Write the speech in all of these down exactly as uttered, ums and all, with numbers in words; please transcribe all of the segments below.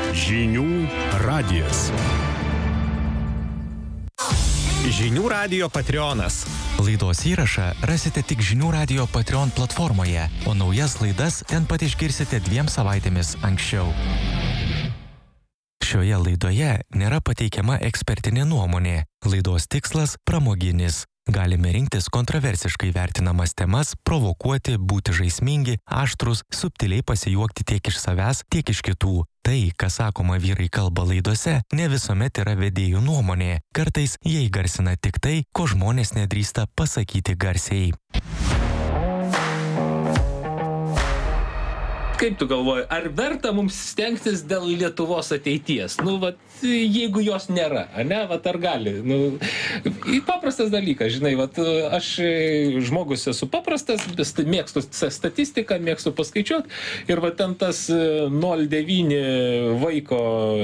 Žinių radijas. Žinių radijo Patreonas. Laidos įrašą rasite tik Žinių radijo Patreon platformoje, o naujas laidas ten pat išgirsite dviem savaitėmis anksčiau. Šioje laidoje nėra pateikiama ekspertinė nuomonė. Laidos tikslas pramoginis. Galime rinktis kontroversiškai vertinamas temas, provokuoti, būti žaismingi, aštrus, subtiliai pasijuokti tiek iš savęs, tiek iš kitų. Tai, kas sakoma vyrai kalba laidose, ne visuomet yra vedėjų nuomonė. Kartais jie įgarsina tik tai, ko žmonės nedrįsta pasakyti garsiai. Kaip tu galvoji, ar verta mums stengtis dėl Lietuvos ateities? Nu, vat, jeigu jos nėra, ne, vat, ar gali? Nu, paprastas dalykas, žinai, vat, aš žmogus esu paprastas, mėgstu statistiką, mėgstu paskaičiuoti, ir vat, ten tas nol devyni vaiko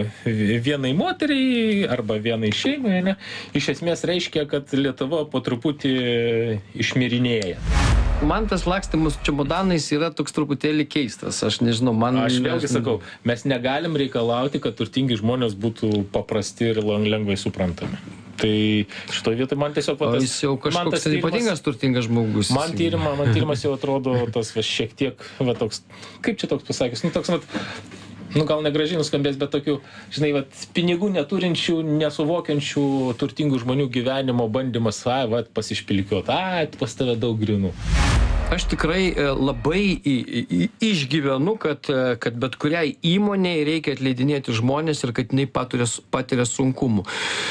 vienai moteriai arba vienai šeimai, ne, iš esmės reiškia, kad Lietuva po truputį išmirinėja. Man tas lakstymus čemodanais yra toks truputėlį keistas. Aš nežinau, man... Aš vėlgi sakau, mes negalim reikalauti, kad turtingi žmonės būtų paprasti ir lengvai suprantami. Tai šitoje vietoje man tiesiog... O jis jau kažkoks tyrimas, ypatingas turtingas žmogus. Man, tyrima, man tyrimas jau atrodo tas va, šiek tiek, va, toks, kaip čia toks pasakys, nu toks, va, nu gal negražiai nuskambės, bet tokių, žinai, va, pinigų neturinčių, nesuvokiančių turtingų žmonių gyvenimo bandymas, ai, va, pasišpilkiuot, ai, pas tave daug grinų. Aš tikrai labai į, į, išgyvenu, kad, kad bet kuriai įmonei reikia atleidinėti žmonės ir kad jinai patiria, patiria sunkumų.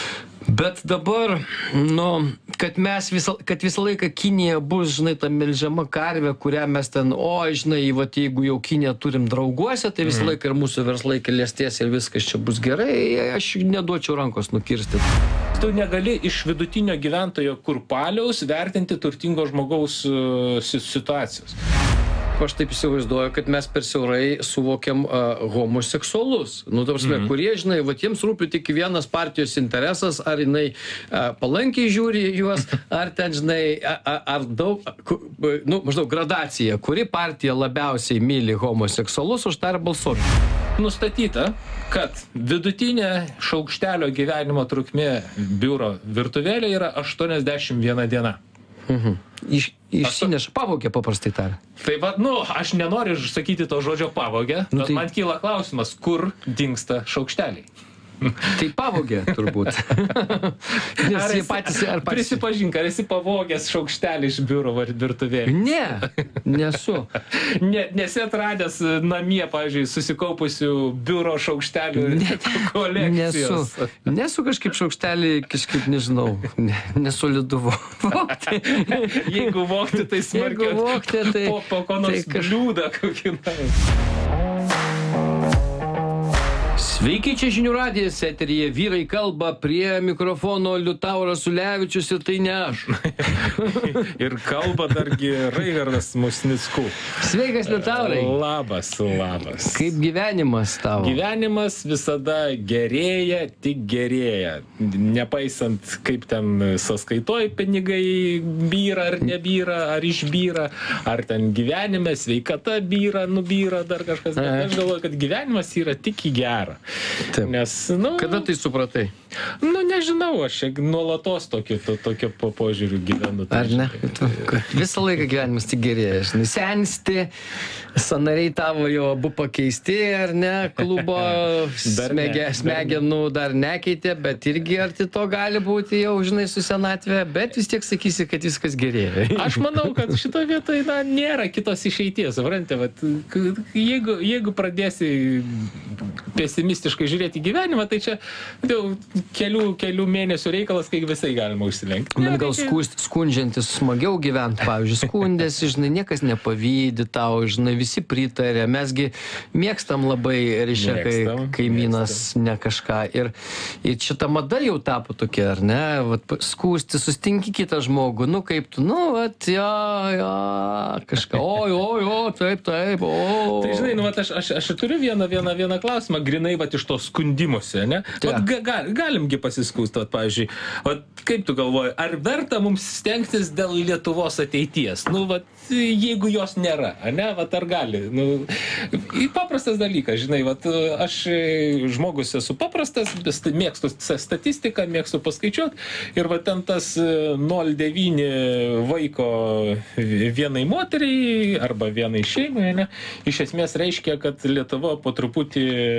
Bet dabar, nu, kad mes visą, kad visą laiką Kinija bus, žinai, ta melžiama karvė, kurią mes ten, o, žinai, vat, jeigu jau Kiniją turim drauguose, tai visą laiką ir mūsų verslai klestės ir viskas čia bus gerai, aš neduočiau rankos nukirsti. Tu negali iš vidutinio gyventojo kurpaliaus vertinti turtingo žmogaus uh, situacijos. Aš taip įsivaizduoju, kad mes per siaurai suvokiam uh, homoseksualus. Nu, ta prasme, mm-hmm. kurie, žinai, va jiems rūpi tik vienas partijos interesas, ar jinai uh, palankiai žiūri juos, ar ten, žinai, ar, ar daug, nu, maždaug gradacija, kuri partija labiausiai myli homoseksualus, už tą ir balsuoti. Nustatyta, kad vidutinė šaukštelio gyvenimo trukmė biuro virtuvėlė yra aštuoniasdešimt viena diena. Mhm. Iš, išsineša pavogė paprastai tar. Tai va, nu, aš nenoriu sakyti to žodžio pavogė, nu, bet tai... man kyla klausimas, kur dingsta šaukšteliai. Tai pavogė, turbūt. Nes ar jie esi, patys, ar patys... Prisipažink, ar esi pavogęs šaukštelį iš biuro virtuvėlės? Ne, nesu. Ne, nesi atradęs namie, pavyzdžiui, susikaupusių biuro šaukštelių ne, kolekcijos? Nesu. Nesu kažkaip šaukštelį, kažkaip, nežinau, ne, nesoliduvo. Vokti. Jeigu vokti, tai smarkiai. Jeigu vokti, tai... Po, po ko nors tai kaž... bliūdą kokį nors. Sveiki, čia Žinių radijas, eteryje Vyrai kalba, prie mikrofono Liutauras Ulevičius ir tai ne aš. Ir kalba dargi Raigardas Musnicku. Sveikas, Liutaurai. Labas, labas. Kaip gyvenimas tavo? Gyvenimas visada gerėja, tik gerėja. Nepaisant, kaip ten sąskaitoj pinigai byra ar nebyra, ar išbyra, ar ten gyvenime sveikata byra, nubyra, dar kažkas. Bet aš galvoju, kad gyvenimas yra tik į gerą. Taip. Nes, nu, kada tai supratai? Nu, nežinau, aš nuolatos tokio, to, tokio po požiūrių gyvenu. Tai ar ne? Tu, visą laiką gyvenimas tik gerėja. Žinai, sensti, sanariai tavo jau abu pakeisti, ar ne? Klubo smege, smegenų dar nekeitė, bet irgi arti to gali būti jau, žinai, su senatvė, bet vis tiek sakysi, kad viskas gerėja. Aš manau, kad šito vietoje, na, nėra kitos išeities. Suprantate, vat, jeigu, jeigu pradėsi pesimistiškai žiūrėti gyvenimą, tai čia jau kelių, kelių mėnesių reikalas, kai visai galima užsilenkti. Man gal skūst, skundžiantis smagiau gyventi, pavyzdžiui, skundėsi, žinai, niekas nepavydi tau, žinai, visi pritarė, mesgi mėgstam labai, reiškia, kai kaimynas mėgstam. Ne kažką. Ir, ir šita mada jau tapo tokia, ar ne, vat, skūsti, sustinki kitą žmogų, nu kaip tu, nu, vat, jo, jo, kažką, oi, oi, o, taip, taip, o. Tai žinai, nu, vat, aš, aš, aš turiu vieną, vieną, vieną klausimą. grinai vat iš to skundimosi, ne? Vat ga, ga, galimgi pasiskūsti, vat, pavyzdžiui, vat, kaip tu galvoji, ar verta mums stengtis dėl Lietuvos ateities? Nu, vat, jeigu jos nėra, ne? Vat, ar gali? Nu, paprastas dalykas, žinai, vat, aš žmogus esu paprastas, mėgstu statistiką, mėgstu paskaičiuoti ir vat, ten tas nol devyni vaiko vienai moteriai arba vienai šeimai, ne? Iš esmės reiškia, kad Lietuva po truputį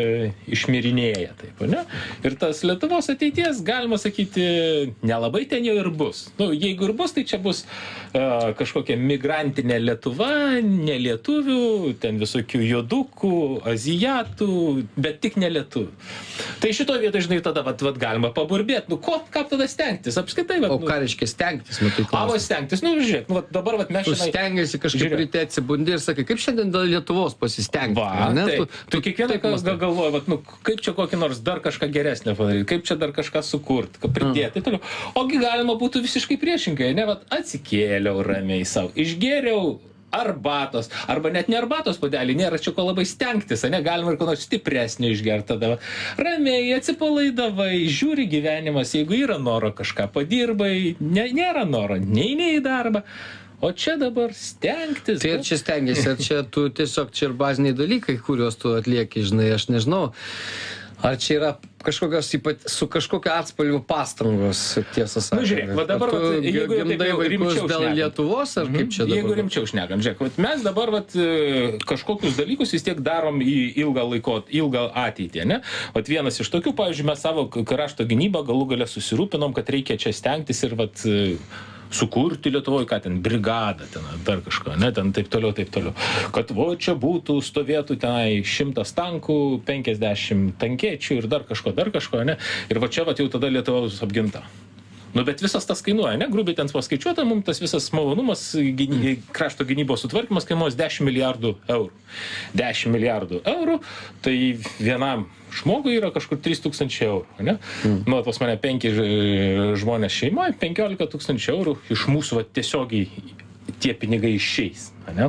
išmirinėja, taip, ne? Ir tas Lietuvos ateities, galima sakyti, nelabai ten jau ir bus. Nu, jeigu ir bus, tai čia bus uh, kažkokia migrantinė Lietuva, ne lietuvių, ten visokių juodukų, azijatų, bet tik ne lietuvių. Tai šitoje vietoje, žinai, tada vat, vat, galima paburbėti. Nu, ko, ką tada stengtis? Apskritai, vat, o ką reiškia stengtis? Nu, tai Avo stengtis, nu, žiūrėk, nu, vat, dabar vat, mes šiandien... Tu stengiasi kažkaip ryte atsibundi ir sakai, kaip šiandien dėl Lietuvos pasistengti. Va, ne? Tai, tu, tu kiekvieną gal galvoji, vat, nu, kaip čia kokį nors dar kažką geresnę padaryti, kaip čia dar kažką sukurti, ką pridėti. Mm. Ogi galima būtų visiškai priešingai, ne, vat, atsikėliau ramiai savo, išgėriau arbatos, arba net ne arbatos puodelį, nėra čia ko labai stengtis, ne, galima ir ko nors stipresnį išgerti tada. Ramiai, atsipalaidavai, žiūri gyvenimas, jeigu yra noro kažką padirbai, ne, nėra noro, neini į darbą. O čia dabar stengtis. Tai čia stengiasi, ar čia tu tiesiog čia ir baziniai dalykai, kuriuos tu atlieki, žinai, aš nežinau. Ar čia yra kažkokios ypat, su kažkokio atspalvių pastangos, tiesą sakant. Nu, žiūrėk, va dabar, vat, jeigu jau taip jau rimčiau dėl Lietuvos, ar kaip čia dabar? Jeigu rimčiau šnekam, žiūrėk, vat, mes dabar vat, kažkokius dalykus vis tiek darom į ilgą laiko, ilgą ateitį, ne? Vat vienas iš tokių, pavyzdžiui, mes savo krašto gynybą galų gale susirūpinom, kad reikia čia stengtis ir vat sukurti Lietuvoje, ką ten, brigadą, ten, dar kažką, ne, ten taip toliau, taip toliau. Kad vo čia būtų, stovėtų tenai šimtas tankų, penkiasdešimt tankiečių ir dar kažko, dar kažko, ne. Ir va čia va jau tada Lietuva bus apginta. Nu, bet visas tas kainuoja, ne, grubiai ten paskaičiuota, mums tas visas malonumas, gyny, krašto gynybos sutvarkymas kainuos dešimt milijardų eurų. dešimt milijardų eurų, tai vienam žmogui yra kažkur trys tūkstančiai eurų, ne? Mm. Nu, pas mane penki žmonės šeimoje, penkiolika tūkstančių eurų iš mūsų va, tiesiogiai tie pinigai išeis, ne?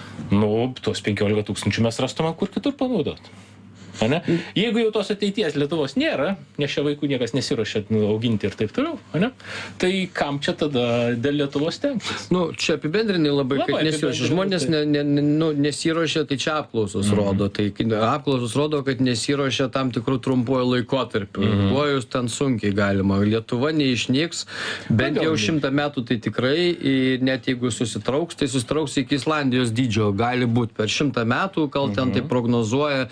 Nu, tuos penkiolika tūkstančių mes rastume kur kitur panaudoti. Ane? Jeigu jau tos ateities Lietuvos nėra, nes šia vaikų niekas nesiruošia auginti ir taip toliau, ane? Tai kam čia tada dėl Lietuvos stengtis? Nu, čia apibendrinai labai, labai kad nesiruošia. Žmonės ne, ne, nu, nesiruošia, tai čia apklausos mm-hmm. rodo. Tai apklausos rodo, kad nesiruošia tam tikrų trumpuoju laikotarpiu. Mm-hmm. Kuojus ten sunkiai galima. Lietuva neišnyks, bent jau šimtą metų tai tikrai, ir net jeigu susitrauks, tai susitrauks iki Islandijos dydžio. Gali būti per šimtą metų, gal ten mm-hmm. tai prognozuoja.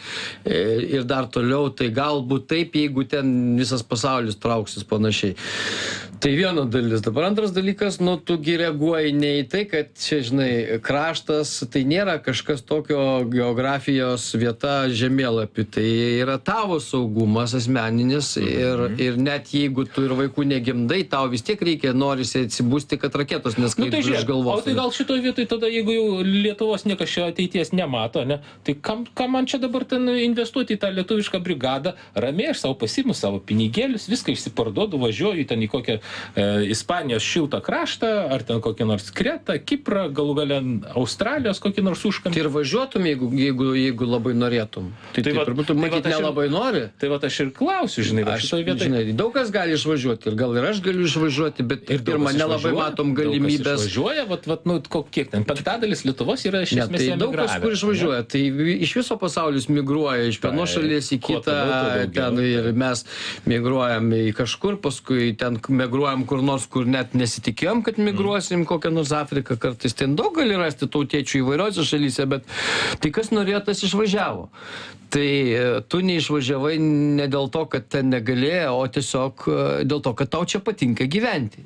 Ir dar toliau, tai galbūt taip, jeigu ten visas pasaulis trauksis panašiai. Tai viena dalis. Dabar antras dalykas, nu, tu gi reaguoji ne į tai, kad čia, žinai, kraštas, tai nėra kažkas tokio geografijos vieta žemėlapį, tai yra tavo saugumas asmeninis ir, ir net jeigu tu ir vaikų negimdai, tau vis tiek reikia, norisi atsibusti, kad raketos neskraido nu, tai iš galvos. O tai gal šitoje vietoje tada, jeigu jau Lietuvos niekas šio ateities nemato, ne, tai kam, kam man čia dabar ten investuoti į tą lietuvišką brigadą, ramiai aš savo pasiimu savo pinigėlius, viską išsiparduodu, važiuoju ten į kokią e, Ispanijos šiltą kraštą, ar ten kokį nors Kretą, Kiprą, galų gale Australijos kokį nors užkampį. Tai ir važiuotum, jeigu, jeigu, jeigu labai norėtum. Tai, tai, tai va, turbūt tu matyt tai nelabai ir, nori. Tai va aš ir klausiu, žinai, aš šitoje vietoje. Žinai, daug kas gali išvažiuoti ir gal ir aš galiu išvažiuoti, bet ir pirmą nelabai matom galimybės. Daug kas išvažiuoja, vat, vat, nu, kiek ten, penktadalis Lietuvos yra iš esmės emigravę. Tai daug kas kur išvažiuoja, ne? Tai iš viso pasaulis migruoja iš vienos šalies į kitą, ten ir mes migruojam į kažkur, paskui ten migruojam kur nors, kur net nesitikėjom, kad migruosim, kokią nors Afriką, kartais ten daug gali rasti tautiečių įvairiose šalyse, bet tai kas norėjo, tas išvažiavo. Tai tu neišvažiavai ne dėl to, kad ten negalėjo, o tiesiog dėl to, kad tau čia patinka gyventi.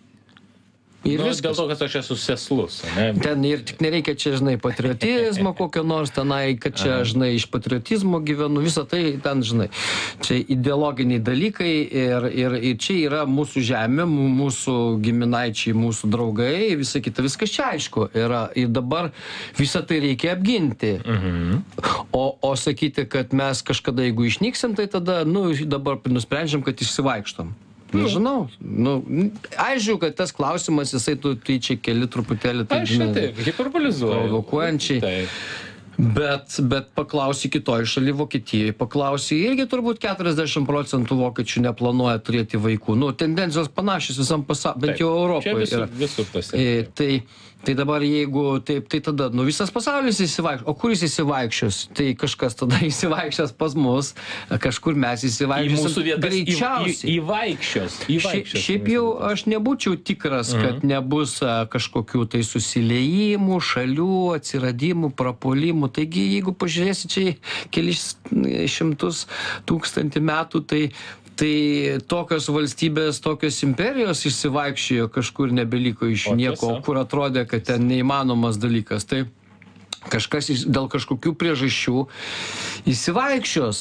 Ir nu, dėl to, kad aš esu seslus. Ne? Ten ir tik nereikia čia, žinai, patriotizmo kokio nors tenai, kad čia, žinai, iš patriotizmo gyvenu, visą tai ten, žinai, čia ideologiniai dalykai ir, ir, ir čia yra mūsų žemė, mūsų giminaičiai, mūsų draugai, visa kita, viskas čia aišku yra ir dabar visą tai reikia apginti. Mhm. O, o sakyti, kad mes kažkada, jeigu išnyksim, tai tada, nu, dabar nusprendžiam, kad išsivaikštom. Nežinau. Nu, aišku, kad tas klausimas, jisai tu tai čia keli truputėlį, tai, žinai, taip, hiperbolizuoja. Provokuojančiai. Taip. Bet, bet paklausi kitoj šaly, Vokietijai, paklausi, irgi turbūt keturiasdešimt procentų vokiečių neplanuoja turėti vaikų. Nu, tendencijos panašios visam pasaulyje, bent jau Europoje. Čia visur, visur tas yra. Tai, tai dabar jeigu taip, tai tada, nu, visas pasaulis įsivaikščios. O kur jis įsivaikščios? Tai kažkas tada įsivaikščios pas mus, kažkur mes įsivaikščios. Į mūsų vietas greičiausiai. Įvaikščios. Šiaip, šiaip jau aš nebūčiau tikras, kad mhm. nebus a, kažkokių tai susiliejimų, šalių, atsiradimų, prapuolimų. Taigi, jeigu pažiūrėsi čia kelis šimtus tūkstantį metų, tai, tai tokios valstybės, tokios imperijos išsivaikščiojo, kažkur nebeliko iš nieko, kur atrodė, kad ten neįmanomas dalykas. Tai kažkas dėl kažkokių priežasčių įsivaikščios.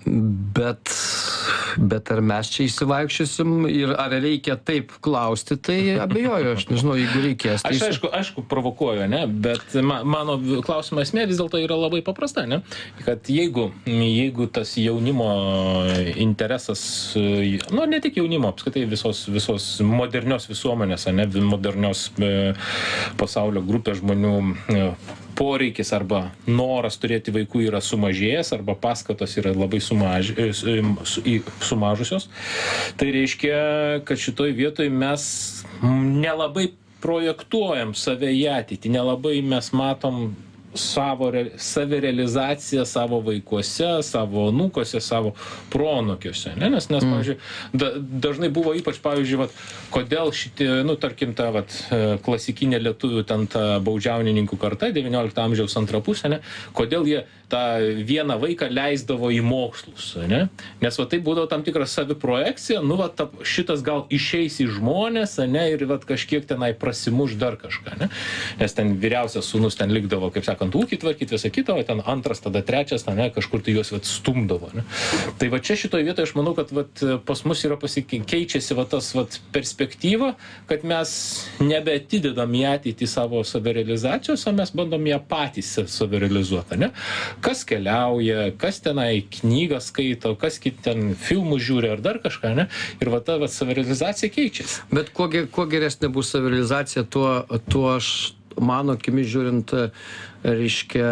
Bet, bet ar mes čia įsivaikščiosim ir ar reikia taip klausti, tai abejoju, aš nežinau, jeigu reikės. Tai aš aišku, aišku provokuoju, ne, bet ma, mano klausimo esmė vis dėlto yra labai paprasta, ne, kad jeigu, jeigu tas jaunimo interesas, nu ne tik jaunimo, apskritai visos, visos modernios visuomenės, ne, modernios pasaulio grupės žmonių poreikis arba noras turėti vaikų yra sumažėjęs arba paskatos yra labai sumaž... sumažusios, tai reiškia, kad šitoj vietoj mes nelabai projektuojam save į ateitį, nelabai mes matom savo savirealizaciją savo vaikuose, savo anūkuose, savo proanūkiuose, ne? Nes, nes, pavyzdžiui, da, dažnai buvo ypač, pavyzdžiui, vat, kodėl šitie, nu, tarkim, ta, vat, klasikinė lietuvių, ten ta baudžiaunininkų karta, devyniolikto amžiaus antra pusė, ne? Kodėl jie tą vieną vaiką leisdavo į mokslus, ne? Nes, va, tai būdavo tam tikra saviprojekcija, nu, va, ta, šitas gal išeis į žmonės, ne? Ir, va, kažkiek tenai prasimuš dar kažką, ne? Nes ten vyriausias sūnus ten likdavo, kaip sakant, ūkį tvarkyti, visą kitą, o ten antras, tada trečias, ne, kažkur tai juos vat, stumdavo. Ne. Tai va čia šitoje vietoje aš manau, kad vat, pas mus yra pasikeičiasi va, tas vat, perspektyva, kad mes nebeatidedam į ateitį savo savirealizacijos, o mes bandom ją patys savirealizuoti. Ne. Kas keliauja, kas tenai knygą skaito, kas ten filmų žiūri ar dar kažką. Ne. Ir va ta vat, savirealizacija keičiasi. Bet kuo, kuo geresnė bus savirealizacija, tuo, tuo aš mano akimis žiūrint, reiškia,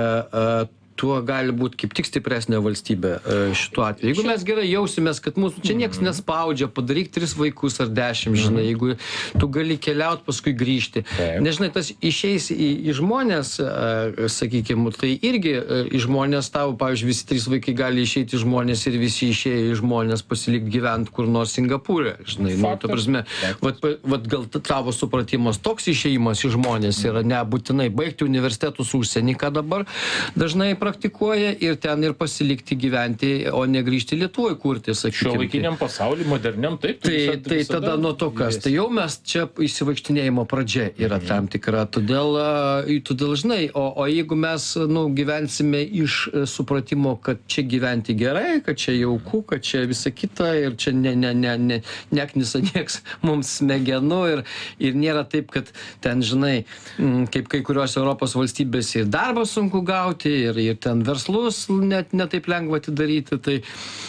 tuo gali būti kaip tik stipresnė valstybė šituo atveju. Jeigu mes gerai jausimės, kad mūsų čia niekas nespaudžia, padaryk tris vaikus ar dešimt, žinai, jeigu tu gali keliauti, paskui grįžti. Nežinai, tas išeis į, į žmonės, sakykime, tai irgi į žmonės tavo, pavyzdžiui, visi trys vaikai gali išeiti į žmonės ir visi išėję į žmonės pasilikti gyventi kur nors Singapūre. Žinai, nu, ta prasme, vat, vat gal tavo supratimas toks išėjimas į žmonės yra nebūtinai baigti universitetus užsienį, ką dabar dažnai praktikuoja ir ten ir pasilikti gyventi, o ne grįžti Lietuvoje kurti, sakykime. Šiuolaikiniam pasauliu, moderniam, taip. Tai, visa, tai tada nuo to kas. Tai jau mes čia įsivaikštinėjimo pradžia yra mhm. tam tikra. Todėl, todėl žinai, o, o jeigu mes nu, gyvensime iš supratimo, kad čia gyventi gerai, kad čia jauku, kad čia visa kita ir čia ne, ne, ne, ne, neknisa nieks mums smegenų ir, ir nėra taip, kad ten, žinai, kaip kai kurios Europos valstybės ir darbą sunku gauti ir, ir ten verslus net netaip lengva atidaryti, tai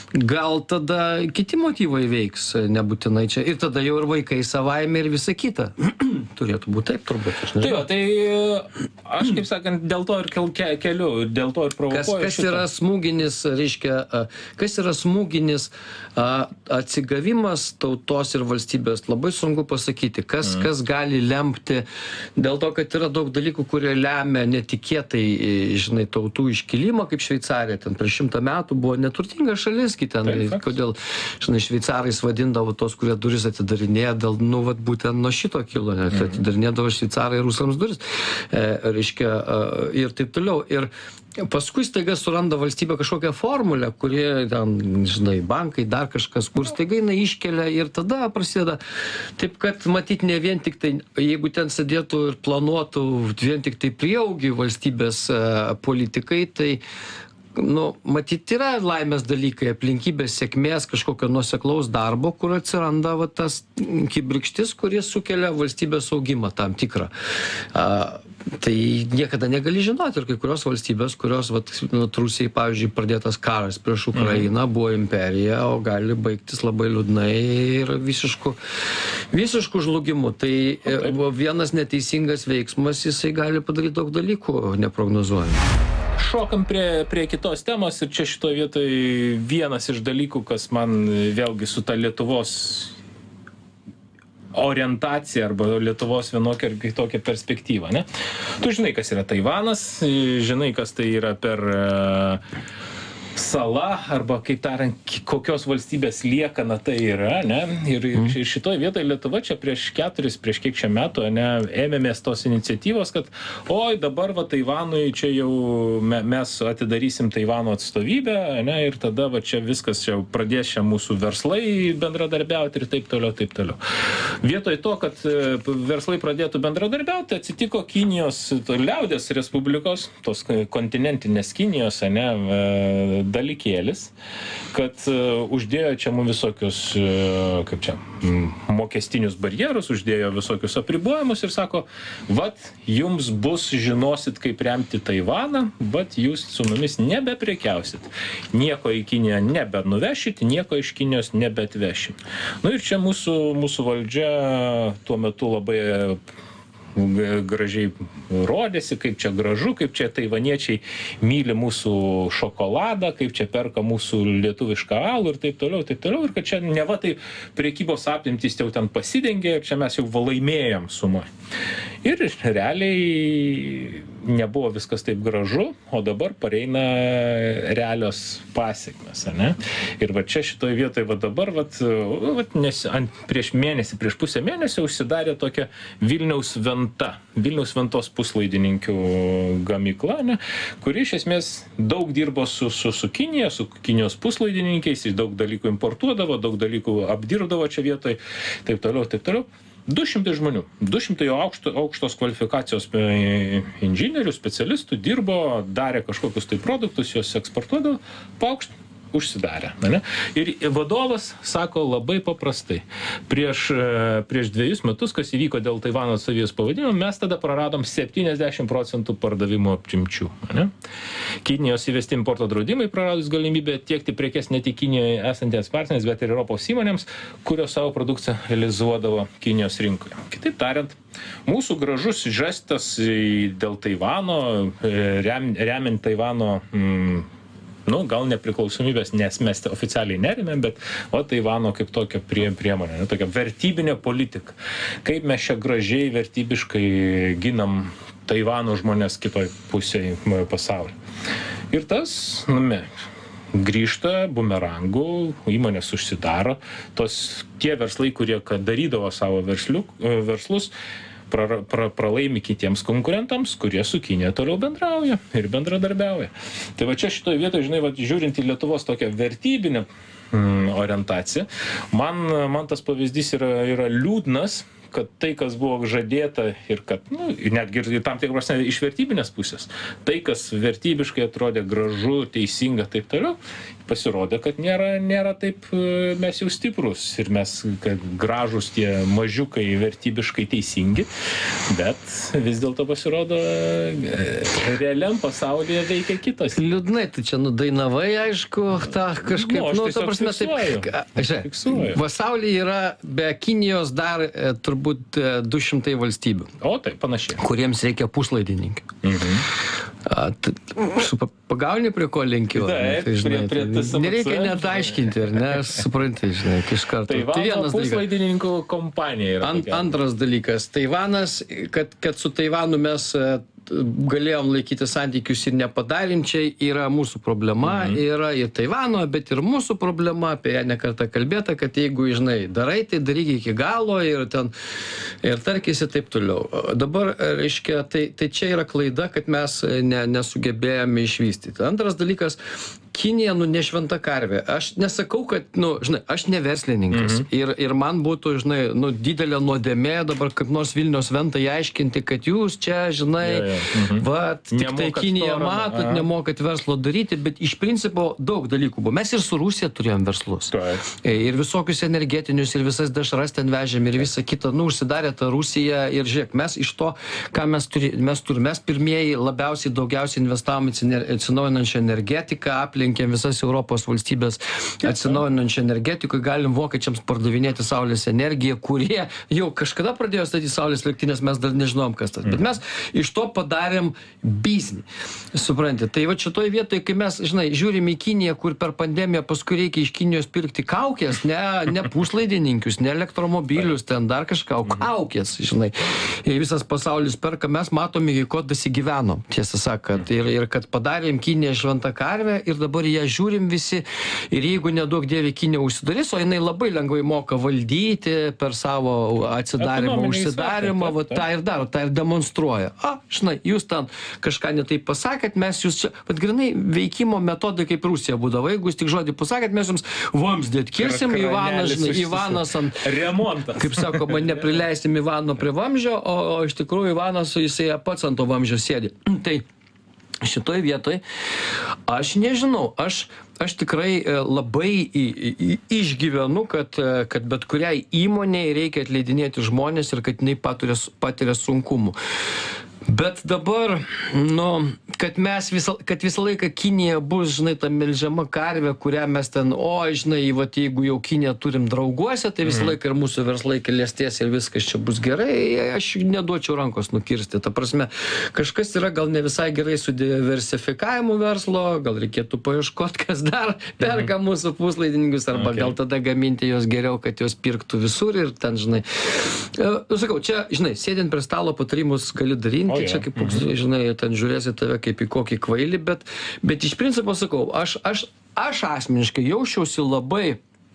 gal tada kiti motyvai veiks, nebūtinai čia. Ir tada jau ir vaikai savaime ir visa kita. Turėtų būti taip, turbūt. Aš tai, va, tai aš, kaip sakant, dėl to ir ke keliu, dėl to ir provokuoju. Kas, kas yra smūginis, reiškia, kas yra smūginis atsigavimas tautos ir valstybės, labai sunku pasakyti. Kas, mm. kas gali lemti, dėl to, kad yra daug dalykų, kurie lemia netikėtai, žinai, tautų iškilimą, kaip Šveicarija. Ten prieš šimtą metų buvo neturtinga šalis, ten, taip, kodėl, žinai, šveicarais vadindavo tos, kurie duris atidarinėja, dėl, nu, vat, būtent nuo šito kilo, net mm. atidarinėdavo šveicarai rusams duris, e, reiškia, e, ir taip toliau. Ir paskui staiga suranda valstybė kažkokią formulę, kurie ten, žinai, bankai, dar kažkas, kur staiga jinai iškelia ir tada prasideda. Taip, kad matyt ne vien tik tai, jeigu ten sėdėtų ir planuotų vien tik tai prieaugį valstybės e, politikai, tai nu, matyt, yra laimės dalykai, aplinkybės, sėkmės, kažkokio nuoseklaus darbo, kur atsiranda va, tas kibirkštis, kuris sukelia valstybės augimą tam tikrą. A, tai niekada negali žinoti. Ir kai kurios valstybės, kurios, va, nu, Rusijai, pavyzdžiui, pradėtas karas prieš Ukrainą, buvo imperija, o gali baigtis labai liūdnai ir visišku, visišku žlugimu. Tai vienas neteisingas veiksmas, jisai gali padaryti daug dalykų neprognozuojant. šokam prie, prie kitos temos ir čia šitoje vietoje vienas iš dalykų, kas man vėlgi su ta Lietuvos orientacija arba Lietuvos vienokia ar kitokia perspektyva, ne? Tu žinai, kas yra Taivanas, žinai, kas tai yra per sala arba, kaip tariant, kokios valstybės liekana tai yra, ne? Ir, ir šitoje vietoje Lietuva čia prieš keturis, prieš kiek čia metų, ne, ėmėmės tos iniciatyvos, kad oi, dabar va Taivanui čia jau me, mes atidarysim Taivano atstovybę, ne, ir tada va čia viskas čia pradės čia mūsų verslai bendradarbiauti ir taip toliau, taip toliau. Vietoj to, kad verslai pradėtų bendradarbiauti, atsitiko Kinijos liaudės Respublikos, tos kontinentinės Kinijos, ne, dalykėlis, kad uh, uždėjo čia mums visokius, uh, kaip čia, mokestinius barjerus, uždėjo visokius apribojimus ir sako, vat, jums bus, žinosit, kaip remti Taivaną, vat, jūs su mumis nebeprekiausit. Nieko į Kiniją nebenuvešit, nieko iš Kinijos nebeatvešit. Nu ir čia mūsų, mūsų valdžia tuo metu labai gražiai rodėsi, kaip čia gražu, kaip čia taivaniečiai myli mūsų šokoladą, kaip čia perka mūsų lietuvišką alų ir taip toliau, taip toliau, ir kad čia neva tai priekybos apimtys jau ten pasidengė ir čia mes jau laimėjom sumą. Ir realiai nebuvo viskas taip gražu, o dabar pareina realios pasiekmes, ne? Ir va čia šitoje vietoje va dabar, va, va, nes, ant, prieš mėnesį, prieš pusę mėnesio užsidarė tokia Vilniaus Venta, Vilniaus Ventos puslaidininkių gamykla, ne? Kuri iš esmės daug dirbo su, su, su Kinija, su Kinijos puslaidininkiais, daug dalykų importuodavo, daug dalykų apdirbdavo čia vietoje, taip toliau, taip toliau. du šimtai žmonių, du šimtai aukšto, aukštos kvalifikacijos inžinierių, specialistų dirbo, darė kažkokius tai produktus, juos eksportuodavo, paukšt, užsidarė. Ne? Ir vadovas sako labai paprastai, prieš, prieš dviejus metus, kas įvyko dėl Taivano atstovybės pavadinimo, mes tada praradom septyniasdešimt procentų pardavimo apimčių. Ne? Kinijos įvesti importo draudimai praradus galimybę tiekti prekes ne tik Kinijoje esantiems partneriams, bet ir Europos įmonėms, kurios savo produkciją realizuodavo Kinijos rinkoje. Kitaip tariant, mūsų gražus žestas dėl Taivano, rem, remiant Taivano mm, nu, gal nepriklausomybės, nes mes oficialiai nerėmėm, bet o Taivano kaip tokia prie, priemonė, ne, tokia vertybinė politika. Kaip mes čia gražiai, vertybiškai ginam Taivano žmonės kitoj pusėje pasaulio. Ir tas, nu, me, grįžta bumerangų, įmonės užsidaro, tos tie verslai, kurie darydavo savo versliuk, verslus, Pra, pra, pralaimi kitiems konkurentams, kurie su Kinija toliau bendrauja ir bendradarbiauja. Tai va čia šitoje vietoje, žinai, va, žiūrint į Lietuvos tokią vertybinę mm, orientaciją, man, man tas pavyzdys yra, yra liūdnas, kad tai, kas buvo žadėta ir kad, nu, netgi ir tam tikros iš vertybinės pusės, tai, kas vertybiškai atrodė gražu, teisinga, taip toliau, pasirodė, kad nėra, nėra taip mes jau stiprus ir mes gražus tie mažiukai vertybiškai teisingi, bet vis dėlto pasirodo realiam pasaulyje veikia kitos. Liūdnai, tu čia nudainavai, aišku, tą kažkaip, nu, nu, ta prasme, taip, žiūrėk, pasaulyje yra be Kinijos dar e, turbūt e, du šimtai valstybių. O, tai panašiai. Kuriems reikia puslaidininkių. Mhm. A, t, su pagauni prie ko lenkiu. Taip, tai, žinai, prie, prie tai, nereikia net aiškinti, ar ne, aš supranti, žinai, iš karto. Taivano tai puslaidininkų kompanija yra. Ant, antras dalykas, Taivanas, kad, kad su Taivanu mes galėjom laikyti santykius ir nepadarėm, čia yra mūsų problema, mhm. yra ir Taivano, bet ir mūsų problema, apie ją nekartą kalbėta, kad jeigu, žinai, darai, tai daryk iki galo ir ten, ir tarkisi taip toliau. Dabar, reiškia, tai, tai čia yra klaida, kad mes ne, nesugebėjome išvystyti. Antras dalykas, Kinija, nu, ne šventa karvė. Aš nesakau, kad, nu, žinai, aš ne verslininkas. Mhm. Ir, ir man būtų, žinai, nu, didelė nuodėmė dabar kaip nors Vilniaus Ventai aiškinti, kad jūs čia, žinai, ja, ja. Mhm. va, tik tai Kinija matot, a. nemokat verslo daryti, bet iš principo daug dalykų buvo. Mes ir su Rusija turėjom verslus. Taip. Ir visokius energetinius, ir visas dešras ten vežėm, ir visą kitą, nu, užsidarė ta Rusija. Ir žiūrėk, mes iš to, ką mes turime, mes turime, mes pirmieji labiausiai daugiausiai investavom į atsinaujinančią energetiką, aplinką, aplenkėm visas Europos valstybės atsinaujinančią energetikų, galim vokiečiams pardavinėti saulės energiją, kurie jau kažkada pradėjo statyti saulės elektrinės, mes dar nežinom, kas tas. Bet mes iš to padarėm biznį. Suprantate, tai va šitoj vietoje, kai mes, žinai, žiūrim į Kiniją, kur per pandemiją paskui reikia iš Kinijos pirkti kaukės, ne, ne puslaidininkius, ne elektromobilius, ten dar kažką, o kaukės, žinai. Ir visas pasaulis perka, mes matome, į ko dasigyvenom, tiesą sakant. Ir, ir kad padarėm Kiniją šventą karvę ir dabar ją žiūrim visi. Ir jeigu nedaug dievė Kinija užsidarys, o jinai labai lengvai moka valdyti per savo atsidarimą, užsidarimą, va, tą ir daro, tą ir demonstruoja. A, žinai, jūs ten kažką netaip pasakėt, mes jūs čia, bet grinai veikimo metodai kaip Rusija būdavo. Jeigu jūs tik žodį pasakėt, mes jums vamzdį atkirsim, Ivanas, žinai, Ivanas ant remontas. Kaip sakoma, neprileisim Ivano prie vamzdžio, o, o iš tikrųjų Ivanas, jisai pats ant to vamzdžio sėdi. Tai šitoj vietoj aš nežinau, aš Aš tikrai labai į, į, išgyvenu, kad, kad bet kuriai įmonei reikia atleidinėti žmonės ir kad jinai patiria, patiria sunkumų. Bet dabar, nu, kad mes visą, kad visą laiką Kinija bus, žinai, ta melžiama karvė, kurią mes ten, o, žinai, vat, jeigu jau Kiniją turim drauguose, tai visą laiką ir mūsų verslai klestės ir viskas čia bus gerai, aš neduočiau rankos nukirsti. Ta prasme, kažkas yra gal ne visai gerai su diversifikavimu verslo, gal reikėtų paieškoti, kas dar perka mūsų puslaidininkius, arba okay. gal tada gaminti jos geriau, kad jos pirktų visur ir ten, žinai. Sakau, čia, žinai, sėdint prie stalo patarimus gali darinti, oh, čia kaip, mhm. žinai, ten žiūrėsi tave kaip į kokį kvailį, bet, bet iš principo sakau, aš, aš, aš asmeniškai jausčiausi labai,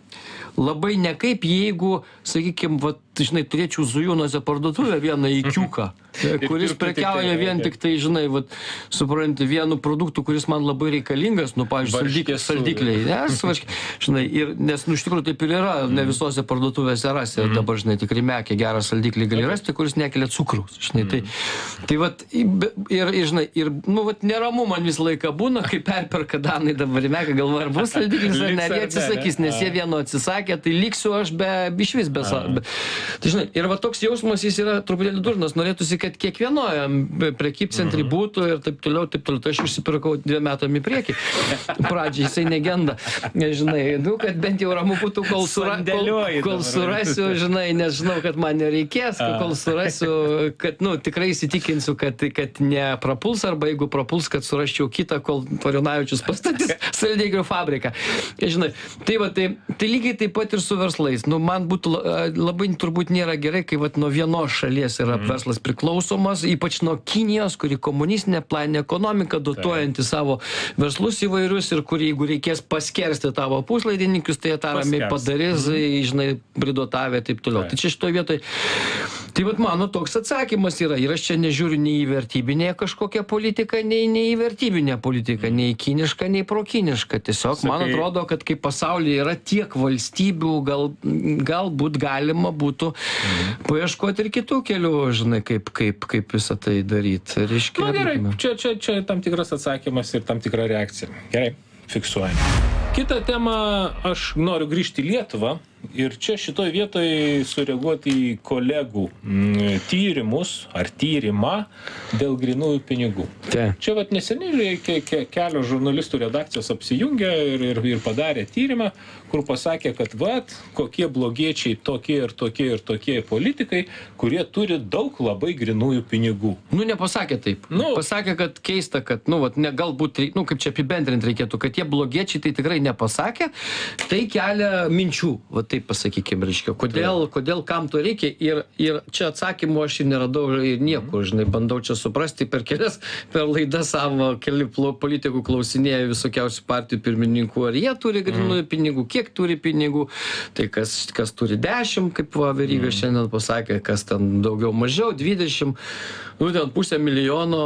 labai nekaip, jeigu, sakykime, va, žinai, turėčiau Zujūnuose parduotuvę vieną įkiuką, kuris prekiauja vien tik tai, žinai, vat, supranti, vienu produktu, kuris man labai reikalingas, nu, pavyzdžiui, saldikliai, nes, žinai, ir, nes, nu, iš tikrųjų taip ir yra, ne visose parduotuvėse rasi, dabar, žinai, tikrai mekė gerą saldiklį gali rasti, kuris nekelia cukraus, žinai, tai, tai, vat, ir, ir, žinai, ir, nu, vat, neramu man visą laiką būna, kai perperka Danai dabar į meką, galvoja, ar bus saldiklis, ar ne, jie atsisakys, nes jie vieno atsisakė, tai liksiu aš be, išvis be, be, tai, žinai, ir va toks jausmas jis yra truputėlį durnas, norėtųsi, kad kiekvienoje prekybcentrį būtų ir taip toliau, taip toliau. Tai aš užsipirkau dviem metam į priekį. Pradžiai jisai negenda. Žinai, nu, kad bent jau ramu būtų, kol, sura, kol, kol surasiu, žinai, nes žinau, kad man nereikės, kol surasiu, kad, nu, tikrai įsitikinsiu, kad, kad neprapuls, arba jeigu prapuls, kad surasčiau kitą, kol Varionavičius pastatys saldiklių fabriką. Žinai, tai va, tai, tai lygiai taip pat ir su verslais. Nu, man būtų labai turbūt nėra gerai, kai vat nuo vienos šalies yra mm. verslas priklausomas, ypač nuo Kinijos, kuri komunistinė planinė ekonomika, dotuojanti tai. Savo verslus įvairius ir kur jeigu reikės paskersti tavo puslaidininkius, tai jie tą ramiai padarys, mm. žinai, pridotavę ir taip toliau. Tai, tai čia šitoje vietoje, tai vat mano toks atsakymas yra, ir aš čia nežiūriu nei į vertybinę kažkokią politiką, nei, nei į vertybinę politiką, mm. nei kinišką, nei prokinišką. Tiesiog Sakai. Man atrodo, kad kai pasaulyje yra tiek valstybių, gal, galbūt galima būtų mm. paieškoti ir kitų kelių, žinai, kaip, kaip, kaip visą tai daryti. Reiškia, na gerai, čia, čia, čia tam tikras atsakymas ir tam tikra reakcija. Gerai, fiksuojame. Kitą temą aš noriu grįžti į Lietuvą ir čia šitoj vietoj sureaguoti į kolegų m, tyrimus ar tyrimą dėl grynųjų pinigų. Te. Čia vat neseniai ke, ke, kelios žurnalistų redakcijos apsijungė ir, ir, ir padarė tyrimą, kur pasakė, kad vat kokie blogiečiai tokie ir tokie ir tokie politikai, kurie turi daug labai grynųjų pinigų. Nu, nepasakė taip. Nu, pasakė, kad keista, kad, nu, vat, ne, galbūt, nu, kaip čia apibendrinti reikėtų, kad tie blogiečiai tai tikrai nepasakė, tai kelia minčių, va taip pasakykime, reiškia, kodėl, kodėl kam to reikia ir, ir čia atsakymų aš ir neradau ir niekur, žinai, bandau čia suprasti per kelias, per laidas savo keli politikų klausinėja visokiausių partijų pirmininkų, ar jie turi grynųjų pinigų, kiek turi pinigų, tai kas, kas turi dešimt, kaip va, Veryga šiandien pasakė, kas ten daugiau mažiau, dvidešimt, nu ten pusę milijono,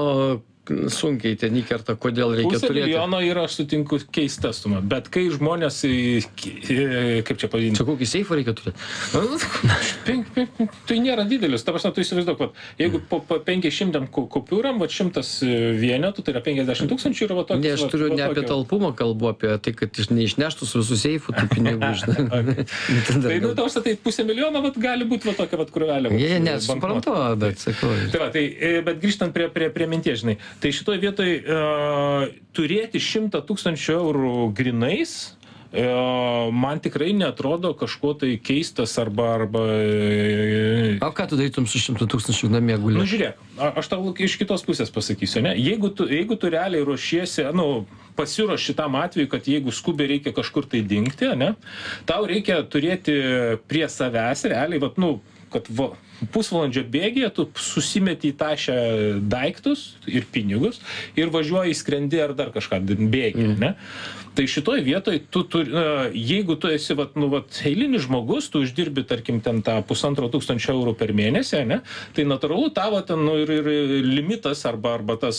sunkiai ten įkerta, kodėl reikia Pusė turėti. Pusė milijono yra, aš sutinku, keista suma, bet kai žmonės, kaip čia pavadinti? Čia kokį seifą reikia turėti? Tai nėra didelis, ta prasme, tu įsivaizduok, vat, jeigu po, po penkiasdešimt kopiūram, va šimtas vienetų, tai yra penkiasdešimt tūkstančių ir va toks. Ne, aš turiu va, ne apie talpumą kalbu, apie tai, kad neišneštų su visų seifų tų pinigų, žinai. Tai, nu, tausia, tai pusė milijono, vat, gali būti va tokia, vat, kurvelė. Jie, ne, suprantu, bet sakau. Tai va, tai, bet grįžtant prie, prie, prie minties, žinai, Tai šitoj vietoj uh, turėti šimtą tūkstančių eurų grinais man tikrai neatrodo kažkuo tai keistas arba... arba... O ką tu darytum su šimtu tūkstančių namie gulė? Nu, žiūrėk, aš tau iš kitos pusės pasakysiu, ne? Jeigu tu, jeigu tu realiai ruošiesi, nu, pasiruoš šitam atveju, kad jeigu skubiai reikia kažkur tai dingti, ne? Tau reikia turėti prie savęs, realiai, vat, nu, kad va, pusvalandžio bėgyje tu susimeti į tašę daiktus ir pinigus ir važiuoji, skrendi ar dar kažką bėgi, mm. ne? Tai šitoj vietoj, tu turi, jeigu tu esi vat, nu, vat, eilinis žmogus, tu uždirbi, tarkim, ten tą pusantro tūkstančio eurų per mėnesį, ne? Tai natūralu tavo ten nu, ir, ir limitas arba, arba tas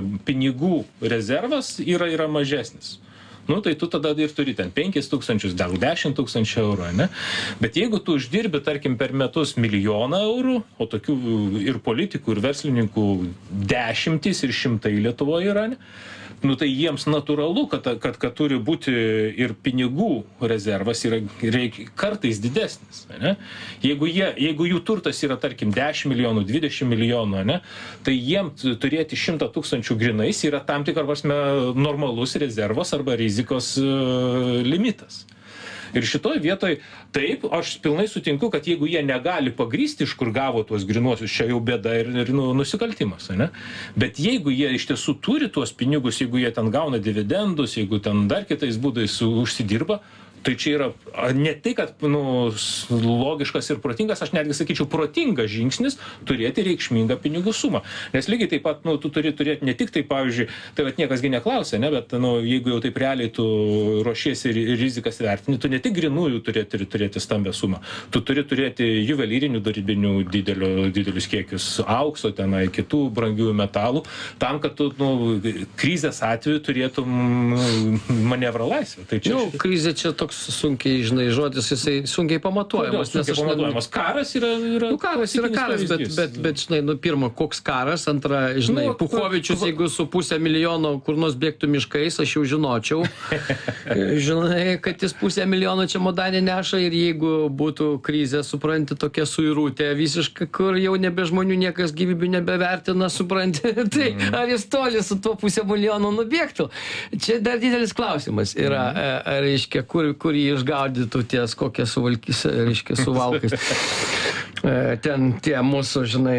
pinigų rezervas yra, yra mažesnis. Nu, tai tu tada ir turi ten penkis tūkstančius, dar dešimt tūkstančių eurų, ne? Bet jeigu tu uždirbi, tarkim, per metus milijoną eurų, o tokių ir politikų, ir verslininkų dešimtis ir šimtai Lietuvoje yra, ne? Nu, tai jiems natūralu, kad, kad, kad turi būti ir pinigų rezervas yra reikia, kartais didesnis. Ne? Jeigu, jie, jeigu jų turtas yra, tarkim, dešimt milijonų, dvidešimt milijonų, ne? Tai jiems turėti šimtą tūkstančių grinais yra tam tikra prasme normalus rezervas arba rizikos uh, limitas. Ir šitoj vietoj, taip, aš pilnai sutinku, kad jeigu jie negali pagrįsti, iš kur gavo tuos grinuosius, čia jau bėda ir, ir nu, nusikaltimas, ne? Bet jeigu jie iš tiesų turi tuos pinigus, jeigu jie ten gauna dividendus, jeigu ten dar kitais būdais užsidirba, tai čia yra ne tai, kad nu, logiškas ir protingas, aš netgi sakyčiau, protingas žingsnis turėti reikšmingą pinigų sumą. Nes lygiai taip pat, nu, tu turi turėti ne tik tai, pavyzdžiui, tai vat niekasgi neklausė, ne, bet, nu, jeigu jau taip realiai tu ruošiesi ir rizikas vertini, tu ne tik grinųjų turėti, turėti stambę sumą, tu turi turėti juvelyrinių darbinių didelio, didelius kiekius aukso, tenai, kitų brangių metalų, tam, kad tu, nu, krizės atveju turėtum manevro laisvę. Tai čia, nu, krizė čia toks sunkiai, žinai, žodis, jisai sunkiai pamatuojamas. Kodėl sunkiai pamatuojamas? Ne... Karas yra... yra nu, karas yra karas, bet, bet, bet, žinai, nu, pirma, koks karas, antra, žinai, nu, Puchovičius, tu... jeigu su pusę milijono kur nors bėgtų miškais, aš jau žinočiau, žinai, kad jis pusę milijono čia modanė neša ir jeigu būtų krizė, supranti, tokia suirutė visiškai, kur jau nebe žmonių niekas gyvybių nebevertina, supranti, tai mm. ar jis toli su tuo pusę milijono nubėgtų? Čia dar didelis klausimas yra, mm. reiškia, kur kur jį išgaudytų ties kokie suvalkys, reiškia, suvalkais. Ten tie mūsų, žinai,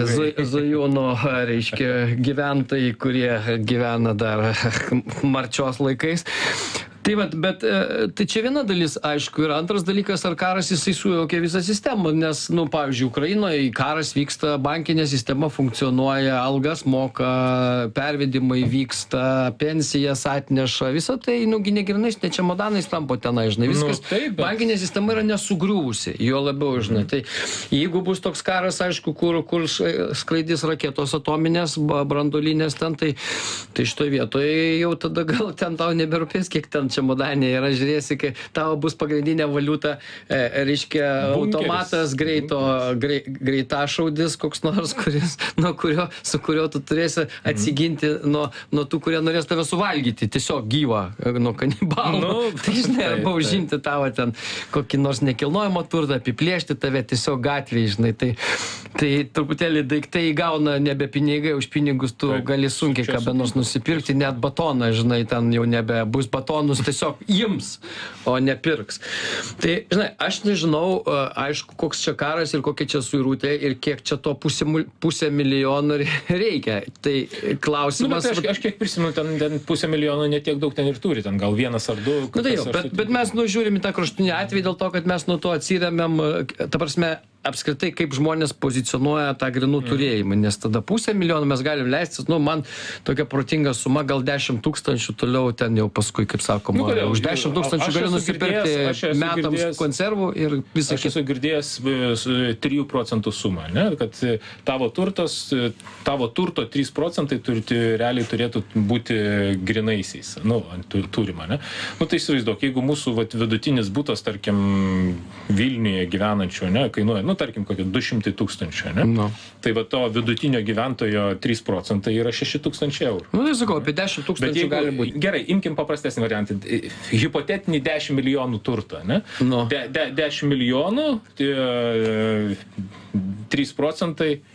Zujūnų, reiškia, gyventojai, kurie gyvena dar marčios laikais. Tai vat, bet tai čia viena dalis, aišku, ir antras dalykas, ar karas jisai sujaukė visą sistemą, nes, nu, pavyzdžiui, Ukrainoje karas vyksta, bankinė sistema funkcionuoja, algas moka, pervedimai vyksta, pensijas atneša, visą tai, nu, negrinais, ne čia modanais tampo tenai, žinai, viskas, nu, taip, bet... bankinė sistema yra nesugriuvusi, jo labiau, žinai, tai jeigu bus toks karas, aišku, kur, kur skraidys raketos atominės, branduolinės ten, tai, tai šitoj vietoje jau tada gal ten tau neberūpės, kiek ten čemodanė yra, žiūrėsi, kai tavo bus pagrindinė valiuta, e, reiškia, bunkeris. Automatas greito, grei, greitašaudis, koks nors, kuris, nuo kurio, su kurio tu turėsi atsiginti nuo, nuo tų, kurie norės tave suvalgyti, tiesiog gyvą, nuo kanibalų. Nu, tai, žinai, arba užimti tavo ten kokį nors nekilnojamo turtą, apiplėšti tave tiesiog gatvėje, žinai, tai, tai truputėlį daiktai įgauna nebe pinigai, už pinigus tu tai, gali sunkiai ką be nors nusipirkti, net batoną, žinai, ten jau nebe bus batonus tiesiog ims, o nepirks. Tai, žinai, aš nežinau, aišku, koks čia karas ir kokia čia suirutė ir kiek čia to pusė, pusė milijono reikia. Tai klausimas... Nu, aš, aš kiek prisimenu, ten, ten pusė milijono netiek daug ten ir turi, ten gal vienas ar du. Nu, tai jau, bet, bet mes nu, žiūrim į tą kraštutinį atvejį dėl to, kad mes nuo to atsiremiam, ta prasme, apskritai, kaip žmonės pozicionuoja tą grinų turėjimą, nes tada pusę milijono mes galim leistis, nu, man tokia protinga suma, gal dešimt tūkstančių, toliau ten jau paskui, kaip sakoma, nu, už dešimt tūkstančių galiu nusipirkti metams girdėjęs, konservų ir visą kitą. Aš esu girdėjęs trijų procentų sumą, ne, kad tavo turtas, tavo turto trys procentai turti, realiai turėtų būti grinaisiais, nu, turima, ne. Nu, tai įsivaizduok, jeigu mūsų vat, vidutinis butas, tarkim, Vilniuje gyvenančio, ne, kainuoja, nu, tarkim, kokie du šimtai tūkstančių, ne? No. Tai va to vidutinio gyventojo trys procentai yra šeši tūkstančiai eurų. Nu, tai sakau, apie dešimt tūkstančių gali būti. Gerai, imkim paprastesnį variantą. Hipotetinį dešimt milijonų turtą, ne? No. De, de, dešimt milijonų, tai, trys procentai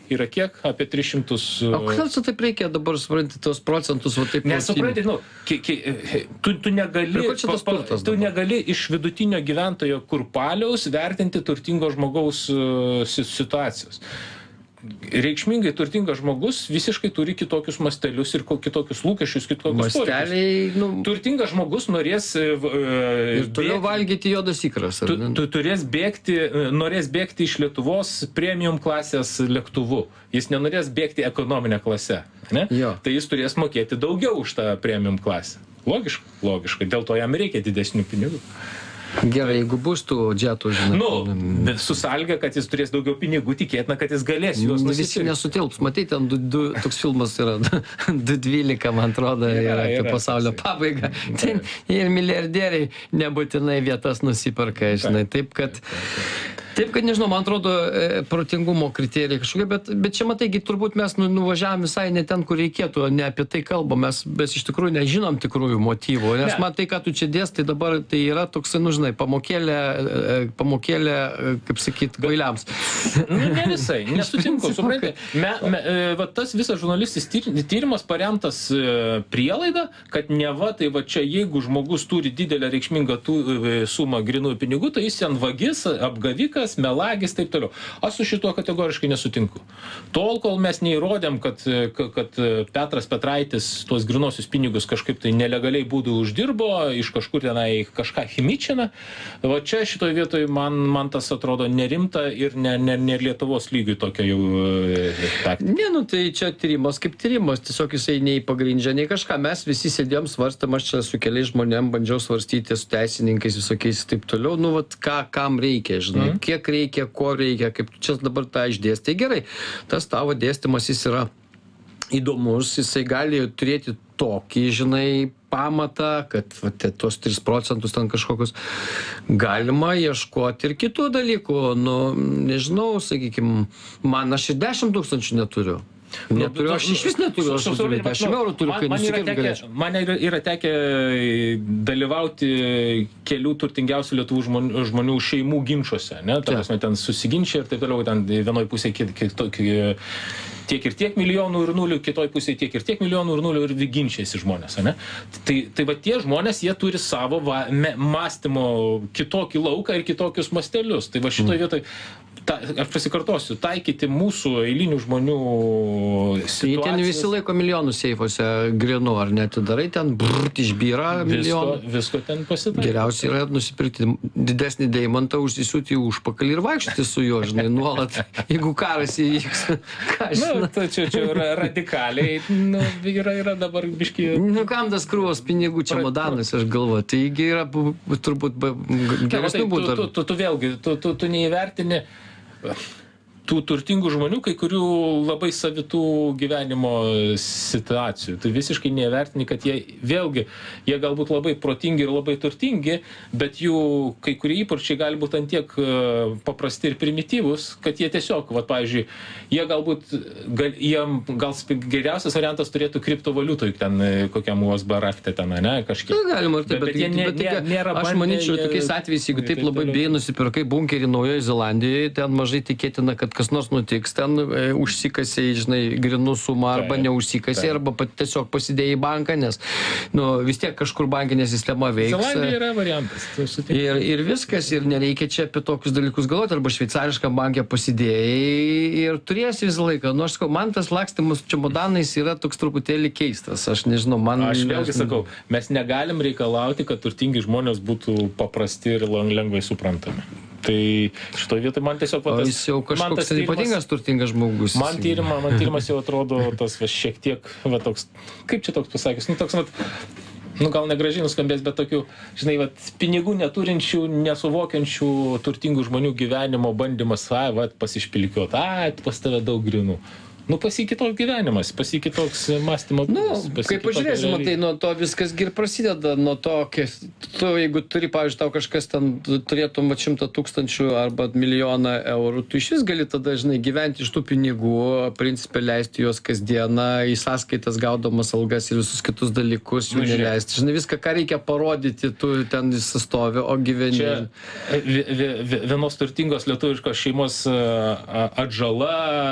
yra kiek? Apie tris šimtus. O kodėl čia taip reikia dabar supranti tos procentus, va taip? Nesupranti, nu, ki, ki, tu, tu, negali, pa, pa, tu negali iš vidutinio gyventojo kurpaliaus vertinti turtingo žmogaus uh, situacijos. Reikšmingai turtingas žmogus visiškai turi kitokius mastelius ir kitokius lūkesčius, kitokius poreikius. Nu, turtingas žmogus norės uh, ir toliau valgyti juodas ikras. Tu, tu turės bėgti, norės bėgti iš Lietuvos premium klasės lėktuvu. Jis nenorės bėgti ekonominę klasę. Ne? Tai jis turės mokėti daugiau už tą premium klasę. Logiška, logiška. Dėl to jam reikia didesnių pinigų. Gerai, jeigu bus tų džetų, žinai. Nu, su sąlyga, kad jis turės daugiau pinigų, tikėtina, kad jis galės juos nusipirkti. Visi nesutilps. Matai, ten du, du, toks filmas yra, du dvylika, man atrodo, yra, yra apie yra, pasaulio yra. pabaigą. Ten ir milijardieriai nebūtinai vietas nusiperka, žinai. Taip, kad... Taip, kad nežinau, man atrodo, e, protingumo kriterijai kažkokie, bet, bet čia mataigi turbūt mes nu, nuvažiavam visai ne ten, kur reikėtų, ne apie tai kalbam, mes, mes iš tikrųjų nežinom tikrųjų motyvų, nes ne. Man tai, ką tu čia dėstai dabar, tai yra toksai, nu žinai, pamokėlė, e, pamokėlė, e, kaip sakyt, kvailiams. Nu, ne visai, nesutinku, suprantate. Me, me, e, va, tas visas žurnalistis tyrimas paremtas e, prielaida, kad neva, tai va čia jeigu žmogus turi didelę reikšmingą tų, e, sumą grynųjų pinigų, tai jis ten vagis, apgavikas, melagis, taip toliau. Aš su šituo kategoriškai nesutinku. Tol, kol mes neįrodėm, kad, kad Petras Petraitis tuos grynuosius pinigus kažkaip tai nelegaliai būdų uždirbo, iš kažkur tenai kažką chimičina, va čia šitoj vietoj man, man tas atrodo nerimta ir ne, ne, ne Lietuvos lygiui tokia jau taktika. Ne, nu tai čia tyrimas kaip tyrimas, tiesiog jisai nei pagrindžia, nei kažką. Mes visi sėdėjom svarstėm, aš čia su keliais žmonėm bandžiau svarstyti, su teisininkais visokiais ir taip toliau, nu vat ką, kam reikia, žinai. Mm. Kiek reikia, ko reikia, kaip čia dabar tą išdėstai. Gerai, tas tavo dėstymas jis yra įdomus, jisai gali turėti tokį, žinai, pamatą, kad va, tuos tris procentus ten kažkokius galima ieškoti ir kitų dalykų. Nu, nežinau, sakykim, man aš ir dešimt tūkstančių neturiu. Neturiu, aš iš vis neturiu, aš turiu dešimt eurų turiu, kai nusikirti galėčiau. Man yra, yra tekę dalyvauti kelių turtingiausių Lietuvų žmonių, žmonių šeimų ginčuose, ne? Ta prasme, ten susiginčia ir taip toliau, ten vienoj pusėje tiek ir tiek milijonų ir nulių, kitoj pusėje tiek ir tiek milijonų ir nulių ir ginčiasi žmonės, ne? Tai, tai va tie žmonės, jie turi savo va, me, mąstymo kitokį lauką ir kitokius mastelius. Tai va šitoj vietoj, ta, aš pasikartosiu, taikyti mūsų eilinių žmonių situacijas. Ten visi laiko milijonus seifuose grinų, ar neatidarai, ten brrt išbyra milijonų. Visko, visko ten pasitaiko. Geriausiai yra nusipirkti didesnį deimantą, užsisuti į užpakalį ir vaikščioti su juo, žinai, nuolat, jeigu karas įvyks. Ką aš nu, tai čia, čia yra radikaliai, nu, yra, yra dabar biški... Nu, kam tas krūvos pinigų čia modanas, aš galvoju, taigi yra turbūt geresnių būtų. Tu, tu, tu, tu vėlgi, tu, tu, tu neįvertini tų turtingų žmonių, kai kurių labai savitų gyvenimo situacijų. Tai visiškai nevertini, kad jie, vėlgi, jie galbūt labai protingi ir labai turtingi, bet jų kai kurie įpročiai gali būti antiek paprasti ir primityvus, kad jie tiesiog, va, pavyzdžiui, jie galbūt, gal, jiem gal geriausias variantas turėtų kriptovaliutoj, ten kokiam U S B rakte ten, ne, kažkiek. Tai galima ir taip, bet, bet, jie ne, bet, bet nėra aš manyčiau, tokiais atvejais, jeigu taip labai bijai nusipirkai bunkerį Naujoje Zelandijoje, ten mažai tikėtina, kad kas nors nutiks, ten e, užsikasiai, žinai, grinų sumą, arba neužsikasiai, arba pat, tiesiog pasidėjai į banką, nes nu, vis tiek kažkur bankinė sistema veiks. Zelandija yra variantas. Ir, ir viskas, ir nereikia čia apie tokius dalykus galvoti, arba šveicariškam bankė pasidėjai ir turėsi visą laiką. Nu, aš sakau, man tas lakstymas čemodanais yra toks truputėlį keistas. Aš nežinau, man... Aš vėlgi sakau, mes negalim reikalauti, kad turtingi žmonės būtų paprasti ir lengvai suprantami. Tai šitoje vietoje man tiesiog... O jis jau kažkoks ypatingas turtingas žmogus. Man, tyrima, man tyrimas jau atrodo tas va, šiek tiek, va, toks, kaip čia toks pasakys, nu toks, va, nu gal negražiai nuskambės, bet tokių, žinai, va, pinigų neturinčių, nesuvokiančių turtingų žmonių gyvenimo bandymas, ai, va, pasišpilkiuot, ai, pas tave daug grinų. Nu, pasikitoks gyvenimas, pasikitoks mąstymo būdas. Nu, kaip pažiūrėsim, tai nuo to viskas ir prasideda, nuo to, kai tu, jeigu turi, pavyzdžiui, tau kažkas ten turėtum šimtą tūkstančių arba milijoną eurų, tu iš vis gali tada, žinai, gyventi iš tų pinigų, principė leisti juos kasdieną, į sąskaitas gaudamas algas ir visus kitus dalykus jų neleisti. Žinai, viską, ką reikia parodyti, tu ten įsistovi, o gyveni. Čia vienos turtingos lietuviškos šeimos atžala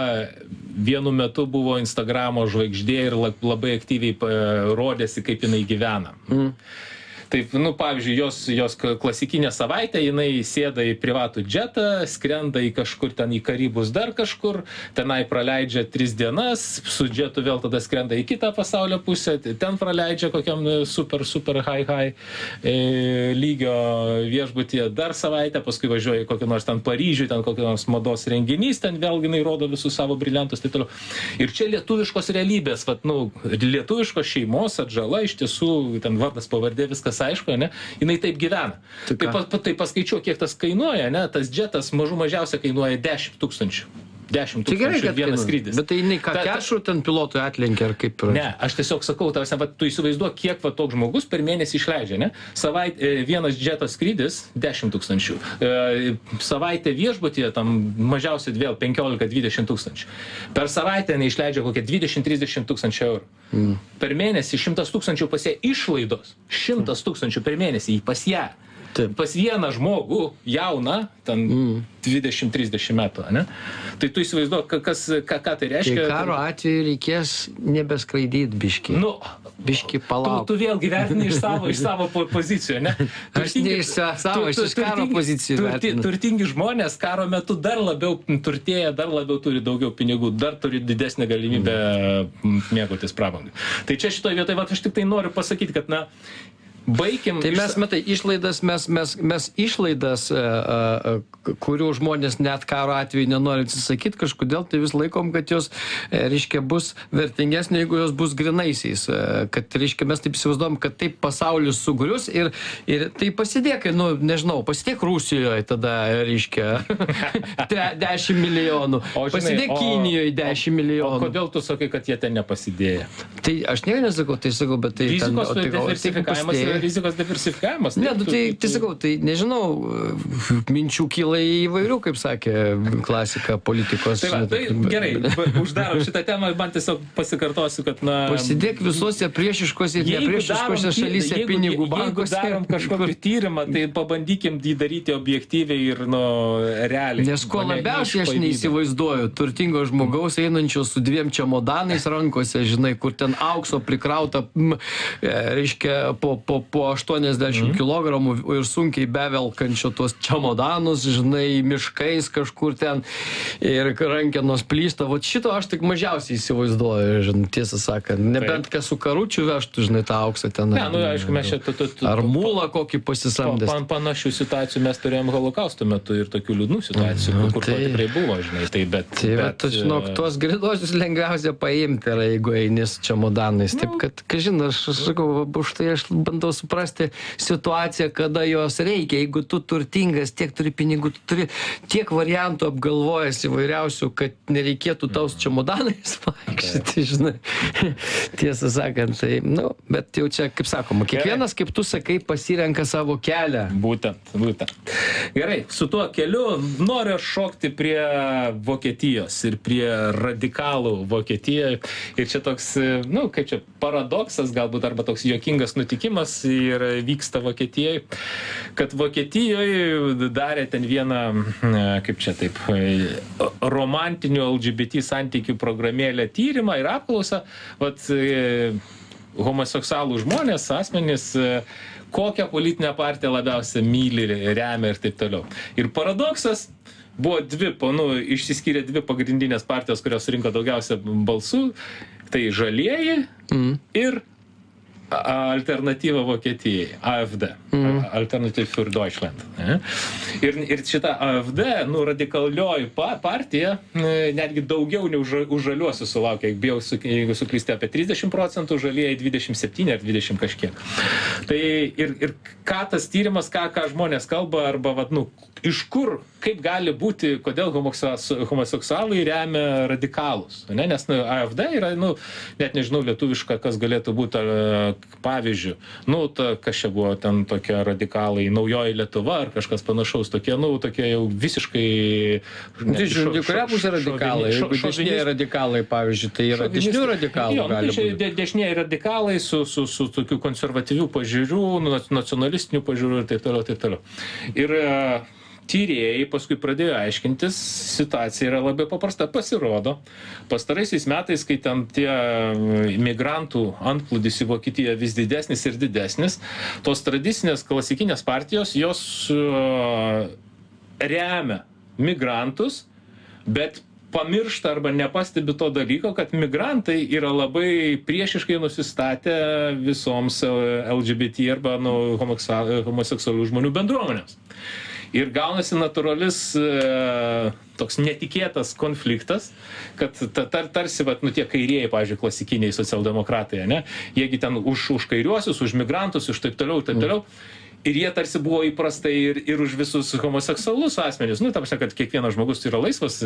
vienu metu buvo Instagramo žvaigždė ir labai aktyviai rodėsi, kaip jinai gyvena. Mm. Taip, nu, pavyzdžiui, jos, jos klasikinė savaitė, jinai sėda į privatų džetą, skrenda į kažkur ten į Karibus dar kažkur, tenai praleidžia tris dienas, su džetu vėl tada skrenda į kitą pasaulio pusę, ten praleidžia kokiam super, super high, high e, lygio viešbutyje dar savaitę, paskui važiuoja į kokį nors ten Paryžių, ten kokį nors mados renginys, ten vėl jinai rodo visus savo briliantus, taip toliau. Ir čia lietuviškos realybės, vat, nu, lietuviškos šeimos atžala, iš tiesų, ten vardas pavardė, viskas aišku, ne, jinai taip gyvena. Tai, pa, tai paskaičiuok, kiek tas kainuoja, ne, tas džetas mažų mažiausia kainuoja dešimt tūkstančių. dešimt tūkstančių vienas skrydis. Bet tai jinai ką, kešų ten pilotų atlenkia, ar kaip? Ne, aš tiesiog sakau, tavęs, va, tu įsivaizduok, kiek va, toks žmogus per mėnesį išleidžia, ne? Savait, vienas džeto skrydis dešimt tūkstančių. E, savaitę viešbutyje tam mažiausiai vėl penkiolika dvidešimt tūkstančių. Per savaitę neišleidžia kokie dvidešimt trisdešimt tūkstančių eurų. Mm. Per mėnesį šimtas tūkstančių pas ją išlaidos. šimtas tūkstančių per mėnesį pas ją. Taip. Pas vieną žmogų, jauną, ten mm. dvidešimt trisdešimt metų, ne? Tai tu įsivaizduok, kas, ką, ką tai reiškia. Tai karo atveju reikės nebeskraidyti biškį. Nu, biškį palauk. Tu, tu vėl gyveni iš savo, iš savo pozicijų, ne? Aš ne iš savo, aš iš karo pozicijų turti, turtingi žmonės karo metu dar labiau turtėja, dar labiau turi daugiau pinigų, dar turi didesnę galimybę mm. mėgautis prabangą. Tai čia šitoje vietoje, va, aš tik tai noriu pasakyti, kad, na, baikim. Tai mes, matai, išlaidas, mes, mes, mes išlaidas, uh, uh, kurių žmonės net karo atveju nenori atsisakyti, kažkodėl tai vis laikom, kad jos, uh, reiškia, bus vertingesnė, jeigu jos bus grinaisiais. Uh, kad, reiškia, mes taip įsivaizduojam, kad taip pasaulis sugrius ir, ir tai pasidėk, nu, nežinau, pasidėk Rusijoje tada, reiškia, dešimt milijonų. O, žinai, pasidėk o, Kinijoje dešimt milijonų. O kodėl tu sakai, kad jie ten nepasidėję? Tai aš nieko nesakau, tai sakau, bet tai... Rizikos ten, diversifikavimas yra rizikos diversifikavimas. Ne, tu, tai, tai sakau, tai nežinau, minčių kyla įvairių, kaip sakė klasika politikos. Tai, va, tai gerai, uždarom šitą temą, man tiesiog pasikartosiu, kad, na... Pasidėk visose priešiškose ir nepriešiškose šalyse jeigu, pinigų bankose. Jeigu darom kažkokį tyrimą, tai pabandykim jį daryti objektyviai ir, nu, realiai. Nes ko labiausiai aš neįsivaizduoju, turtingo žmogaus einančio su dviem čemodanais rankose, žinai, kur ten aukso prikrauta, m, reiškia, po, po, po aštuoniasdešimt mm. kilogramų ir sunkiai bevelkančio tuos čemodanus, žinai, miškais kažkur ten ir rankenos plysta. Vat šito aš tik mažiausiai įsivaizduoju, žinai, tiesą sakant. Nebent kas su karučiu vežtų, žinai, tą auksą ten. Ne, nu, aišku, mes čia... Tu, tu, tu, ar mulą kokį pasisamdęs. Pan, panašių situacijų mes turėjom holokausto metu ir tokių liūdnų situacijų, mm, kur tai, to tikrai buvo, žinai. Tai, bet... Tai, bet, bet žinok, tuos gridosius lengviausia paimti yra, jeigu eini su čemodanais. Taip, kad, kažin, aš sakau, už tai aš bandau suprasti situaciją, kada jos reikia. Jeigu tu turtingas, tiek turi pinigų, tu turi tiek variantų apgalvojęs įvairiausių, kad nereikėtų tau su čemodanais vaikščioti, žinai. Tiesą sakant, tai, nu, bet jau čia, kaip sakoma, kiekvienas, kaip tu sakai, pasirenka savo kelią. Būtent, būtent. Gerai, su tuo keliu noriu šokti prie Vokietijos ir prie radikalų Vokietijoje. Ir čia toks, nu, kaip čia, paradoksas galbūt, arba toks juokingas nutikimas ir vyksta Vokietijoje, kad Vokietijoje darė ten vieną, kaip čia taip, romantinių L G B T santykių programėlę tyrimą ir apklausą, vat, homoseksualų žmonės, asmenys, kokią politinę partiją labiausiai myli, remia ir taip toliau. Ir paradoksas, buvo dvi, nu, išsiskyrė dvi pagrindinės partijos, kurios surinko daugiausia balsų, tai žalieji mm. ir alternatyva Vokietijai, A F D, mm. Alternative für Deutschland. Ne? Ir, ir šita A F D, nu, radikalioji pa, partija, netgi daugiau nei už, už žaliuosius sulaukia, bijau, jeigu suklysti, apie trisdešimt procentų, žalieji dvidešimt septyni ar dvidešimt kažkiek. Tai ir, ir ką tas tyrimas, ką, ką žmonės kalba, arba, vat, nu, iš kur, kaip gali būti, kodėl homoseksualai remia radikalus. Ne? Nes nu, A F D yra, nu, net nežinau lietuviška, kas galėtų būti pavyzdžių. Nu, ta, kas čia buvo ten tokie radikalai, Naujoji Lietuva ar kažkas panašaus, tokie, nu, tokie jau visiškai... Tai žiūrėjau, kuria pusė radikalai? Jeigu dešiniai radikalai, pavyzdžiui, tai yra dešinių radikalų. Jo, tai čia de, dešiniai radikalai su, su, su tokiu konservatyvių pažiūrų, nacionalistinių pažiūrų ir taip toliau, taip toliau. Ir tyrėjai paskui pradėjo aiškintis, situacija yra labai paprasta, pasirodo. Pastaraisiais metais, kai ten tie migrantų antplūdis į Vokietiją vis didesnis ir didesnis, tos tradicinės klasikinės partijos, jos uh, remia migrantus, bet pamiršta arba nepastebi to dalyko, kad migrantai yra labai priešiškai nusistatę visoms L G B T arba nu, homoseksualių žmonių bendruomenėms. Ir gaunasi natūralis e, toks netikėtas konfliktas, kad tar, tarsi, vat, nu, tie kairieji, pavyzdžiui, klasikiniai socialdemokratai, ne, jiegi ten už, už kairiuosius, už migrantus, už taip toliau, taip toliau. Ir jie tarsi buvo įprastai ir, ir už visus homoseksualus asmenius. Nu, tam, kad kiekvienas žmogus yra laisvas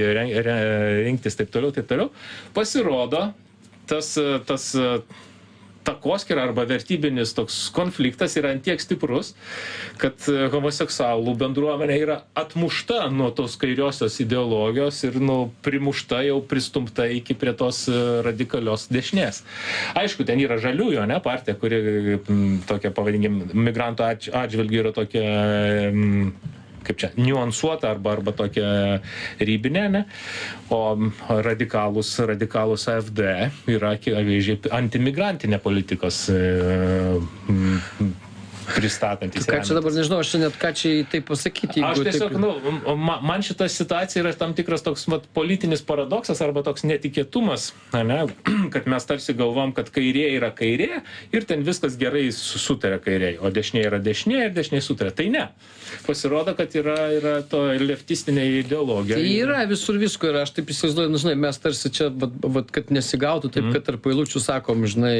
rinktis taip toliau, taip toliau. Pasirodo, tas, tas takoskira arba vertybinis toks konfliktas yra ant tiek stiprus, kad homoseksualų bendruomenė yra atmušta nuo tos kairiosios ideologijos ir nu, primušta jau pristumta iki prie tos radikalios dešinės. Aišku, ten yra žaliųjų, ne, partija, kuri tokia, pavadinkim, migrantų atžvilgių yra tokia, kaip čia, niuansuota arba, arba tokia rybinė, ne? O radikalus, radikalus A F D yra antimigrantinė politikos pristatantis. Ką čia dabar nežinau, aš čia net ką čia tai pasakyti. Aš tiesiog, taip... nu, man šita situacija yra tam tikras toks mat, politinis paradoksas arba toks netikėtumas, ne? Kad mes tarsi galvom, kad kairė yra kairė ir ten viskas gerai sutarė kairiai, o dešinė yra dešinė ir dešinė sutarė. Tai ne. Pasirodo, kad yra, yra to leftistinė ideologija. Tai yra visur visko ir aš taip įsivaizduoju, nu, žinai, mes tarsi čia, vat, vat, kad nesigautų taip, mm. kad tarp eilučių sakom, žinai,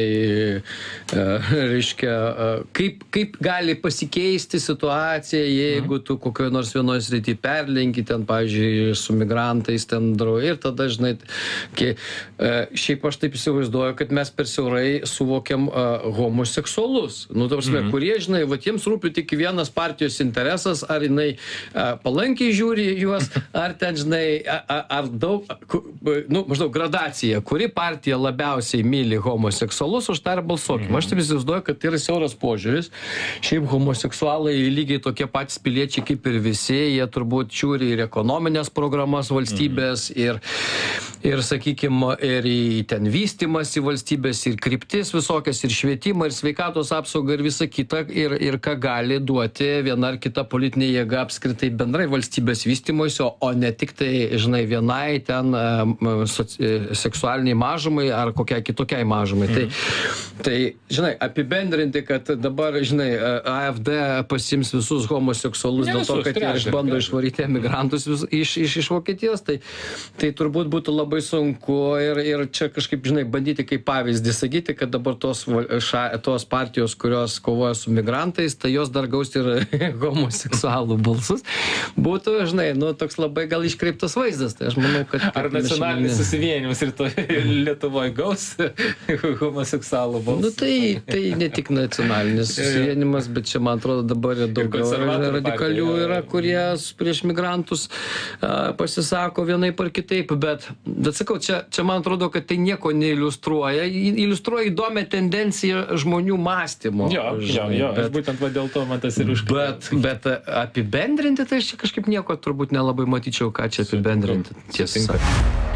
e, reiškia, e, kaip, kaip gali pasikeisti situacija, jeigu mm. tu kokioje nors vienoje srityje perlenki ten, pavyzdžiui, su migrantais ten draugai ir tada, žinai, kai, e, šiaip aš taip įsivaizduoju, kad mes per siaurai suvokiam e, homoseksualus. Nu, ta prasme, mm. kurie, žinai, vat jiems rūpi tik vienas partijos interesas, ar jinai a, palankiai žiūri juos, ar ten, žinai, a, ar daug, nu, maždaug gradacija, kuri partija labiausiai myli homoseksualus, už tą ir balsuokim. Aš taip įsivaizduoju, kad tai yra siauras požiūris. Šiaip homoseksualai lygiai tokie patys piliečiai kaip ir visi, jie turbūt žiūri ir ekonominės programas valstybės, ir, ir sakykime, ir į ten vystimas į valstybės, ir kryptis visokias, ir švietimą, ir sveikatos apsaugą, ir visa kita, ir, ir ką gali duoti viena ar kita politinė jėga apskritai bendrai valstybės vystymosi, o ne tik tai, žinai, vienai ten soci, seksualiniai mažumai ar kokiai kitokiai mažumai. Mm. Tai, tai, žinai, apibendrinti, kad dabar, žinai, A F D pasiims visus homoseksualus dėl to, kad jie išbando išvaryti emigrantus vis, iš, iš, iš Vokietijos, tai, tai turbūt būtų labai sunku ir, ir čia kažkaip, žinai, bandyti kaip pavyzdį sakyti, kad dabar tos, ša, tos partijos, kurios kovoja su migrantais, tai jos dar gaus ir homoseksualus seksualų balsus, būtų, žinai, nu, toks labai gal iškreiptas vaizdas. Tai aš manau, kad... Ar nacionalinis šiandien... susivienimas ir to Lietuvoje gaus homoseksualų balsus? Nu, tai, tai ne tik nacionalinis susivienimas, bet čia, man atrodo, dabar ir daugiau radikalių yra, kurie prieš migrantus a, pasisako vienaip ar kitaip, bet, bet sakau, čia, čia, man atrodo, kad tai nieko neiliustruoja. Iliustruoja įdomią tendenciją žmonių mąstymo. Jo, žinai, jo, jo. Bet, aš būtent va, dėl to man tas ir užkreipė. Bet, bet apibendrinti, tai aš čia kažkaip nieko turbūt nelabai matyčiau, ką čia apibendrinti. Tiesą sakant.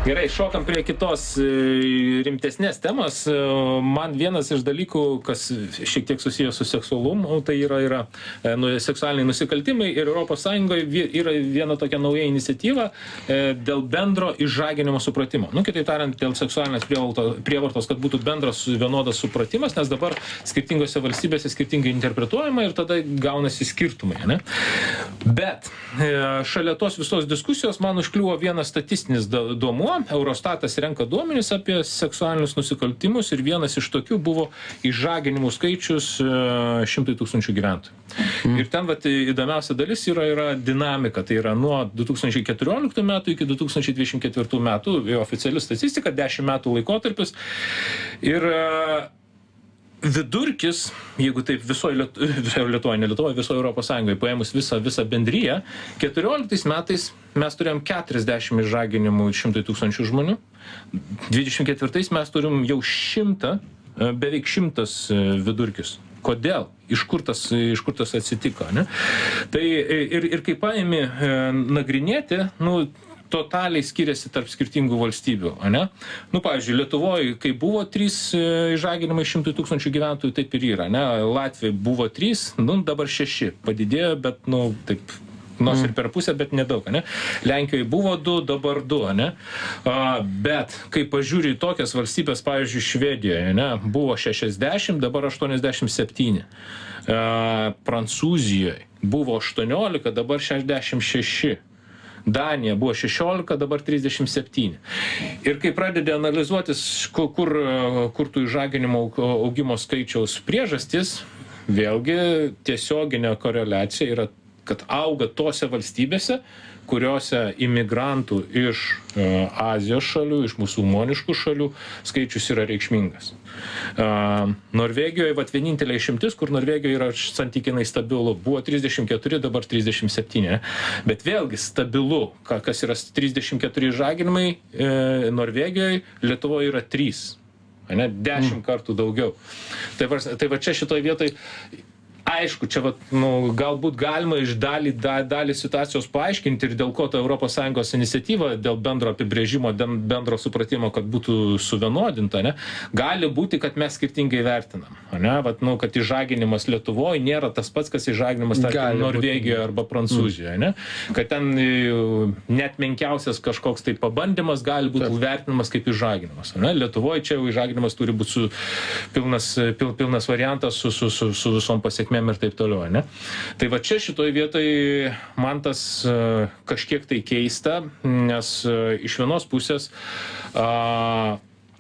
Gerai, šokam prie kitos rimtesnės temos. Man vienas iš dalykų, kas šiek tiek susijęs su seksualumu, tai yra, yra nu, seksualiniai nusikaltimai ir Europos Sąjungoje yra viena tokia nauja iniciatyva dėl bendro išžaginimo supratimo. Nu, kitaip tariant, dėl seksualinės prievartos, kad būtų bendras vienodas supratimas, nes dabar skirtingose valstybėse skirtingai interpretuojama ir tada gaunasi skirtumai. Ne? Bet šalia tos visos diskusijos man užkliuvo vienas statistinis duomuo. Eurostatas renka duomenis apie seksualinius nusikaltimus ir vienas iš tokių buvo išžaginimų skaičius šimtai tūkstančių gyventojų. Mm. Ir ten vat, įdomiausia dalis yra, yra dinamika, tai yra nuo du tūkstančiai keturioliktų metų iki du tūkstančiai dvidešimt ketvirtų metų, oficiali statistika, dešimt metų laikotarpis. Ir vidurkis, jeigu taip visoje Lietuvoje, ne Lietuvoje, visoje Europos Sąjungoje paėmus visą, visą bendryją, keturioliktais metais mes turėjom keturiasdešimt išžaginimų šimtai tūkstančių žmonių, dvidešimt ketvirtais mes turim jau šimtą, beveik šimtas vidurkius. Kodėl? Iš kur tas, iš kur tas atsitiko, ne? Tai ir, ir kai paėmė nagrinėti, nu, totaliai skiriasi tarp skirtingų valstybių, ane? Nu, pavyzdžiui, Lietuvoje, kai buvo trys išžaginimai šimtui tūkstančių gyventojų, taip ir yra, ne? Latvijai buvo trys, nu, dabar šeši padidėjo, bet, nu, taip, nors ir per pusę, bet nedaug, ne? Lenkijoje buvo du, dabar du, ne? A, bet, kai pažiūri į tokias valstybės, pavyzdžiui, Švedijoje, ne? Buvo šešiasdešimt, dabar aštuoniasdešimt septyni. A, Prancūzijoje buvo aštuoniolika, dabar šešiasdešimt šeši. Danija buvo šešiolika, dabar trisdešimt septyni. Ir kai pradedi analizuotis, kur, kur tų išžaginimo augimo skaičiaus priežastis, vėlgi tiesioginė koreliacija yra, kad auga tose valstybėse, kuriuose imigrantų iš uh, Azijos šalių, iš musulmoniškų šalių skaičius yra reikšmingas. Uh, Norvegijoje, vat vienintelė išimtis, kur Norvegijoje yra santykinai stabilu, buvo trisdešimt keturi, dabar trisdešimt septyni. Bet vėlgi stabilu, kas yra trisdešimt keturi žaginimai e, Norvegijoje, Lietuvoje yra trys. Ne, dešimt mm. kartų daugiau. Tai va, tai va čia šitoj vietoj aišku, čia vat, nu, galbūt galima iš dalį, da, dalį situacijos paaiškinti ir dėl ko ta Europos Sąjungos iniciatyva dėl bendro apibrėžimo, dėl bendro supratimo, kad būtų suvienodinta, ne? Gali būti, kad mes skirtingai vertinam, ne? Vat, nu, kad išžaginimas Lietuvoje nėra tas pats, kas išžaginimas tarkim Norvegijoje arba Prancūzijoje, ne? Kad ten net menkiausias kažkoks tai pabandymas gali būti vertinamas kaip išžaginimas, ne? Lietuvoje čia išžaginimas turi būti su pilnas, pil, pilnas variantas su, su, su, su visom pasiekmėm ir taip toliau, ne? Tai va čia šitoj vietoj man tas uh, kažkiek tai keista, nes uh, iš vienos pusės uh,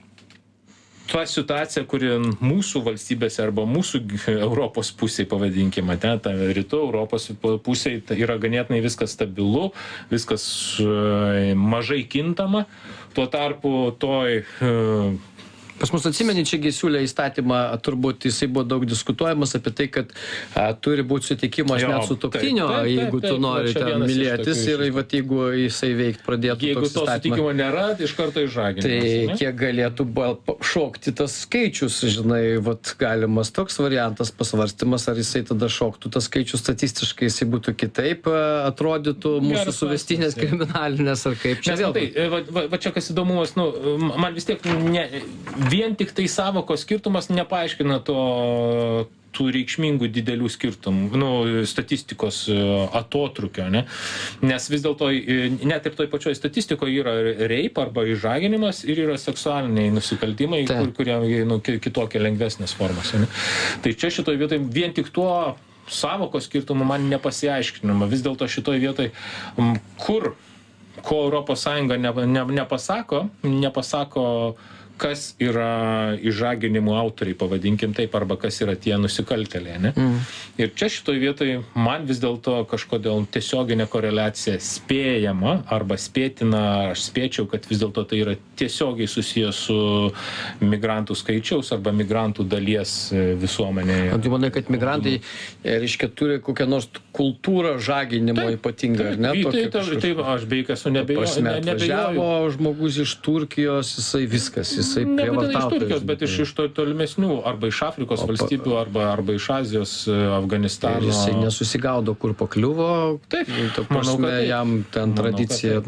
ta situacija, kuri mūsų valstybėse arba mūsų Europos pusėje, pavadinkime, ten, ta rytų Europos pusėje yra ganėtinai viskas stabilu, viskas uh, mažai kintama, tuo tarpu toj uh, Pas mus atsimeni, čiagi siūlė įstatymą, turbūt jisai buvo daug diskutuojamas apie tai, kad a, turi būti sutikimas net su sutuoktinio, jeigu taip, taip, tu nori ten mylėtis ir vat, jeigu jisai veikt pradėtų jeigu toks įstatymą. Jeigu to sutikimo nėra, tai iš karto išžaginimas. Tai ne? Kiek galėtų šokti tas skaičius, žinai, vat, galimas toks variantas, pasvarstymas, ar jisai tada šoktų tas skaičius statistiškai, jisai būtų kitaip atrodytų mūsų Geras suvestinės pastas, kriminalinės, ar kaip čia vėl. Tai, va, va, va čia kas įdomumas, nu, man vis tiek ne, vien tik tai sąvokos skirtumas nepaaiškina to tų reikšmingų didelių skirtumų, nu, statistikos atotrukio, ne? Nes vis dėlto net ir toj pačioj statistikoje yra rape arba išžaginimas ir yra seksualiniai nusikaltimai, kur, kurie nu, kitokia lengvesnės formos. Ne? Tai čia šitoj vietoj vien tik tuo sąvokos skirtumų man nepasiaiškinama. Vis dėlto šitoj vietoj, kur, ko Europos Sąjunga ne, ne, nepasako, nepasako kas yra išžaginimų autoriai, pavadinkim taip, arba kas yra tie nusikaltėliai, ne? Mm. Ir čia šitoj vietoj man vis dėlto kažkodėl tiesioginė koreliacija spėjama, arba spėtina, aš spėčiau, kad vis dėlto tai yra tiesiogiai susijęs su migrantų skaičiaus arba migrantų dalies visuomenėje. Tu manai, kad migrantai, reiškia, turi kokią nors kultūrą žaginimo taip, ypatingą, ar ne? Tai, tai, tai, tai aš beveik esu nebejoju. Atvažiavo žmogus iš Turkijos, jisai viskas, jisai nebūtinai iš Turkijos, bet iš, iš to tolimesnių, arba iš Afrikos o, valstybių, arba, arba iš Azijos, Afganistano. Ir jisai nesusigaudo, kur pakliuvo. Taip, ta prasme, manau, jam ten manau, tradicija. Nu,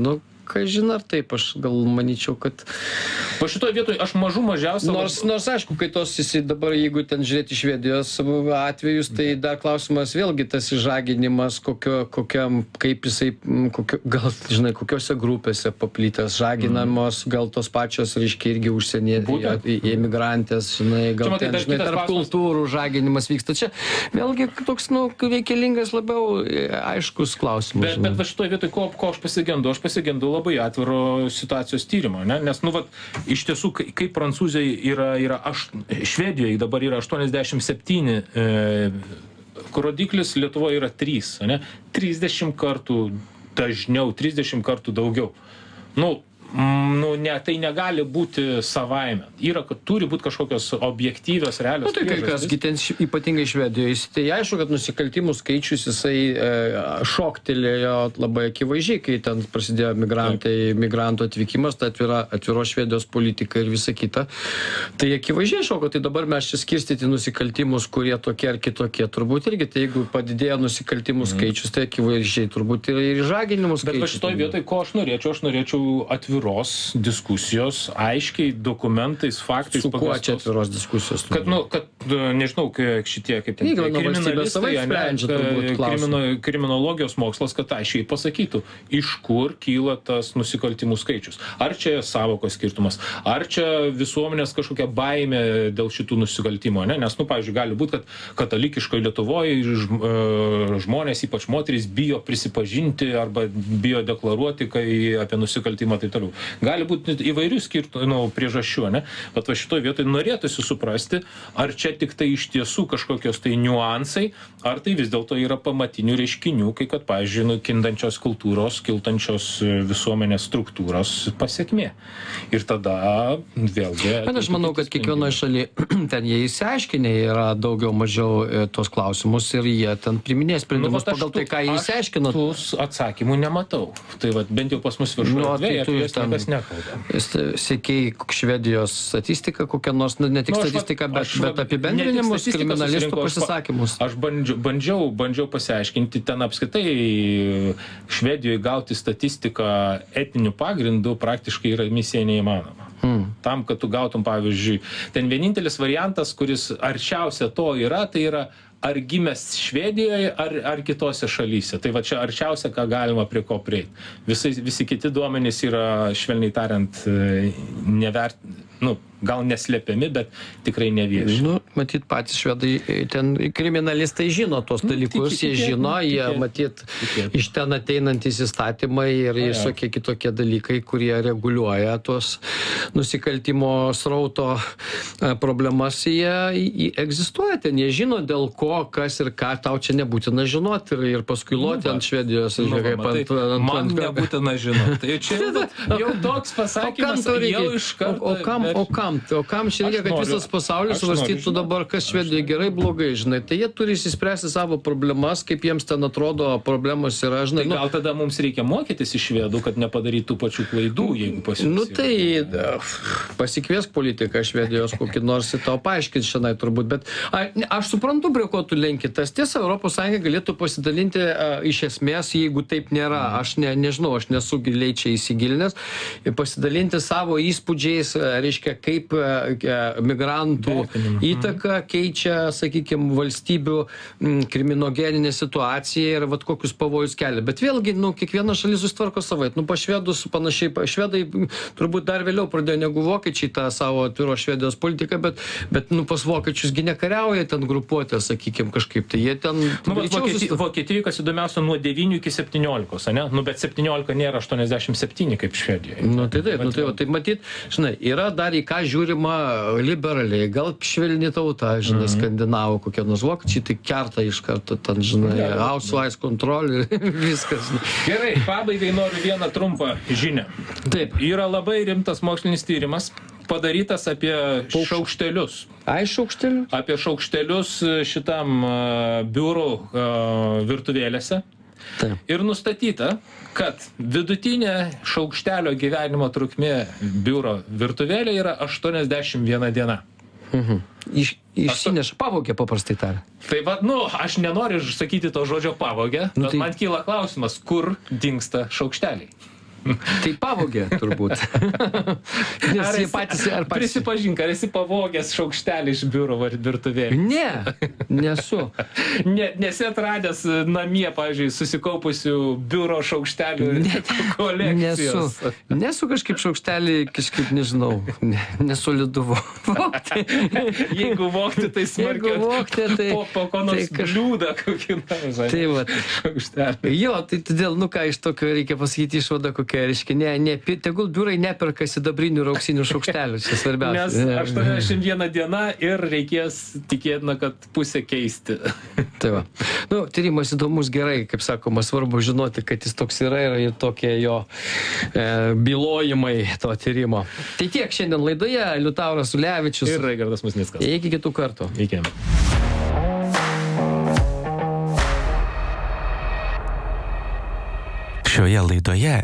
kažin ar taip, aš gal manyčiau, kad... Po šitoje vietoje aš mažų mažiausia... Nors, nors aišku, kai tos jisai dabar, jeigu ten žiūrėti Švedijos atvejus, tai dar klausimas vėlgi tas žaginimas, kokio, kokiam, kaip jisai, kokio, gal, žinai, kokiose grupėse paplitęs žaginamos, gal tos pačios, reiškia, irgi užsienė, emigrantės, žinai, gal Čia, ten, matai, žinai, tarp kultūrų žaginimas vyksta. Čia vėlgi toks, nu, reikalingas labiau aiškus klausimas. Bet, bet va šitoje vietoje, ko, ko aš pasigendu? Aš pasigendu labai atviro situacijos tyrimo, ne? Nes, nu, vat, iš tiesų, kai, kaip Prancūzijai yra, yra aš, Švedijoje dabar yra aštuoniasdešimt septyni, e, rodiklis Lietuvoje yra trys, ne? trisdešimt kartų dažniau, trisdešimt kartų daugiau. Nu, nu, ne, tai negali būti savaime. Yra, kad turi būti kažkokios objektyvios, realios nu, tai kai kas, ten ypatingai Švedijoje, tai aišku, kad nusikaltimų skaičius jisai e, šoktelėjo labai akivaizdžiai, kai ten prasidėjo migrantai, migrantų atvykimas, tai atvira, atviro Švedijos politika ir visa kita. Tai akivaizdžiai šoko, tai dabar mes čia skirstyti nusikaltimus, kurie tokie ar kitokie, turbūt irgi, tai jeigu padidėjo nusikaltimų mm. skaičius, tai akivaizdžiai turbūt ir, ir žaginimų skaičius. Bet va šitoj vietoj, ko aš norėčiau, aš norėčiau atvirų diskusijos, aiškiai dokumentais, faktais. Su kuo čia atviros diskusijos? Kad, nu, kad, nežinau, šitie, kaip ten, kriminalistai, krimino, kriminologijos mokslas, kad aiškiai pasakytų, iš kur kyla tas nusikaltimų skaičius. Ar čia savokos skirtumas, ar čia visuomenės kažkokia baimė dėl šitų nusikaltimų, ne? Nes, nu, pavyzdžiui, gali būti, kad katalikiškoje Lietuvoje žmonės, ypač moterys, bijo prisipažinti arba bijo deklaruoti, kai apie nusikaltimą tai toliau. Gali būti įvairių skirtų, nu, priežasčių, ne? Bet va šitoje vietoje norėtųsi suprasti, ar čia tik tai iš tiesų kažkokios tai niuansai, ar tai vis dėlto yra pamatinių reiškinių, kai kad, pavyzdžiui, nu, kintančios kultūros, kiltančios visuomenės struktūros pasiekmė. Ir tada vėlgi... Bet aš manau, kad kiekvienoje šalyje ten jie įsiaiškinę yra daugiau mažiau tos klausimus ir jie ten priminės sprendimus nu, pagal tai, ką jie įsiaiškino. Aš tų atsakymų nematau. Tai va, bent jau pas mus viršuje atvėje, apie jas niekas nekalba. Sėkiai Švedijos statistiką, kokią nors, ne tik nu, statistiką, bet, aš, bet apibendrinimus, kriminalistų pasisakymus. Aš bandžiau, bandžiau, bandžiau pasiaiškinti, ten apskritai Švedijoje gauti statistiką etninių pagrindų praktiškai yra misija neįmanoma. Hmm. Tam, kad tu gautum, pavyzdžiui, ten vienintelis variantas, kuris arčiausia to yra, tai yra ar gimęs Švedijoje, ar, ar kitose šalyse. Tai va čia arčiausia, ką galima prie ko prieiti. Visi, visi kiti duomenys yra, švelniai tariant, nevert, nu, gal neslėpiami, bet tikrai nevieši. Nu, matyt, patys švedai, ten kriminalistai žino tos dalykus, nu, tikėt, jie žino, tikėt, jie, matyt, tikėt. Iš ten ateinantys įstatymai ir visokie kitokie dalykai, kurie reguliuoja tos nusikaltimo srauto problemas, jie, jie egzistuoja ten, jie žino, dėl ko, kas ir ką, tau čia nebūtina žinoti ir, ir paskui loti nu, ant Švedijos. Nu, žiūrėk, man, ant, tai, ant, man ant, nebūtina žinoti. Tai čia jau toks pasakymas, jau iš karto. O kam, o kam? O kam čia reikia, kad visas pasaulis svarstytų dabar, kas Švedijoje gerai, blogai, žinai. Tai jie turi įsispręsti savo problemas, kaip jiems ten atrodo problemos yra, žinai. Tai gal tada mums reikia mokytis iš švedų, kad nepadarytų pačių klaidų, jeigu pasirinkti. Nu tai pasikviesk politiką Švedijos kokį nors į tau paaiškinti šiandien turbūt, bet a, aš suprantu, prie ko tu lenki. Tas tiesa, Europos Sąjunga galėtų pasidalinti a, iš esmės, jeigu taip nėra. Aš ne, nežinau, aš nesu giliai čia įsigilinęs. Pasidalinti savo įspūdžiais, reiškia, kaip migrantų įtaka keičia, sakykime, valstybių kriminogeninę situaciją ir vat kokius pavojus kelia. Bet vėlgi, nu, kiekviena šalis susitvarko savai. Nu, pa švedus panašiai, pa švedai turbūt dar vėliau pradėjo negu vokiečiai tą savo atviro Švedijos politiką, bet, bet nu, pas vokiečius gi nekariauja ten grupuotė, sakykime, kažkaip. Tai jie ten... Nu, Vokietijai, Vokietijai, kas įdomiausia, nuo devynių iki septyniolikos, ne? Nu, bet septyniolika nėra aštuoniasdešimt septyni kaip Švedijoje. Nu, tai taip, nu, tai, tai matyt, žinai, yra dar į ką žiūrima liberaliai, gal švelni tauta, žinai, mm-hmm. skandinavų kokie nors vokiečiai, tai kerta iš karto ten, žinai, ja, Ausweis kontrol ir viskas. Gerai, pabaigai noriu vieną trumpą žinią. Taip. Yra labai rimtas mokslinis tyrimas, padarytas apie Paukš. šaukštelius. Ai, šaukštelius? Apie šaukštelius šitam uh, biurų uh, virtuvėlėse. Taip. Ir nustatyta, kad vidutinė šaukštelio gyvenimo trukmė biuro virtuvėlė yra aštuoniasdešimt viena diena. Mhm. Iš, išsineša pavogė paprastai tarė. Tai va, nu, aš nenoriu sakyti to žodžio pavogė, nu, bet tai... man kyla klausimas, kur dingsta šaukšteliai. Tai pavogė, turbūt. Nes Ar jie esi- patys, ar patys. Prisipažink, ar esi pavogęs šaukštelį iš biuro var- virtuvėlės? Ne, nesu. Ne, nesi atradęs namie, pavyzdžiui, susikaupusių biuro šaukštelių kolekcijos. Nesu. Nesu kažkaip šaukštelį, kažkaip, nežinau, ne, nesolidu vogti. Jeigu vogti, tai smarkiai. Jeigu vogti, tai- Po, po ko nors tai kaž- bliūdą kokį nors. ane, Tai vat. šaukštelį. Jo, tai todėl, nu ką, iš tokio reikia pasakyti išvadą kokia, reiškia, ne, ne, pi- tegul biurai neperka sidabrinių ir auksinių šaukštelių, čia Nes svarbiausia. aštuoniasdešimt viena diena ir reikės tikėtina, kad pusę keisti. Tai va. Nu, tyrimas įdomus gerai, kaip sakoma, svarbu žinoti, kad jis toks yra ir, ir tokie jo e, bylojimai to tyrimo. Tai tiek šiandien laidoje, Liutauras Ulevičius. Ir Raigardas Musnickas. Iki kitų kartų. Iki. Šioje laidoje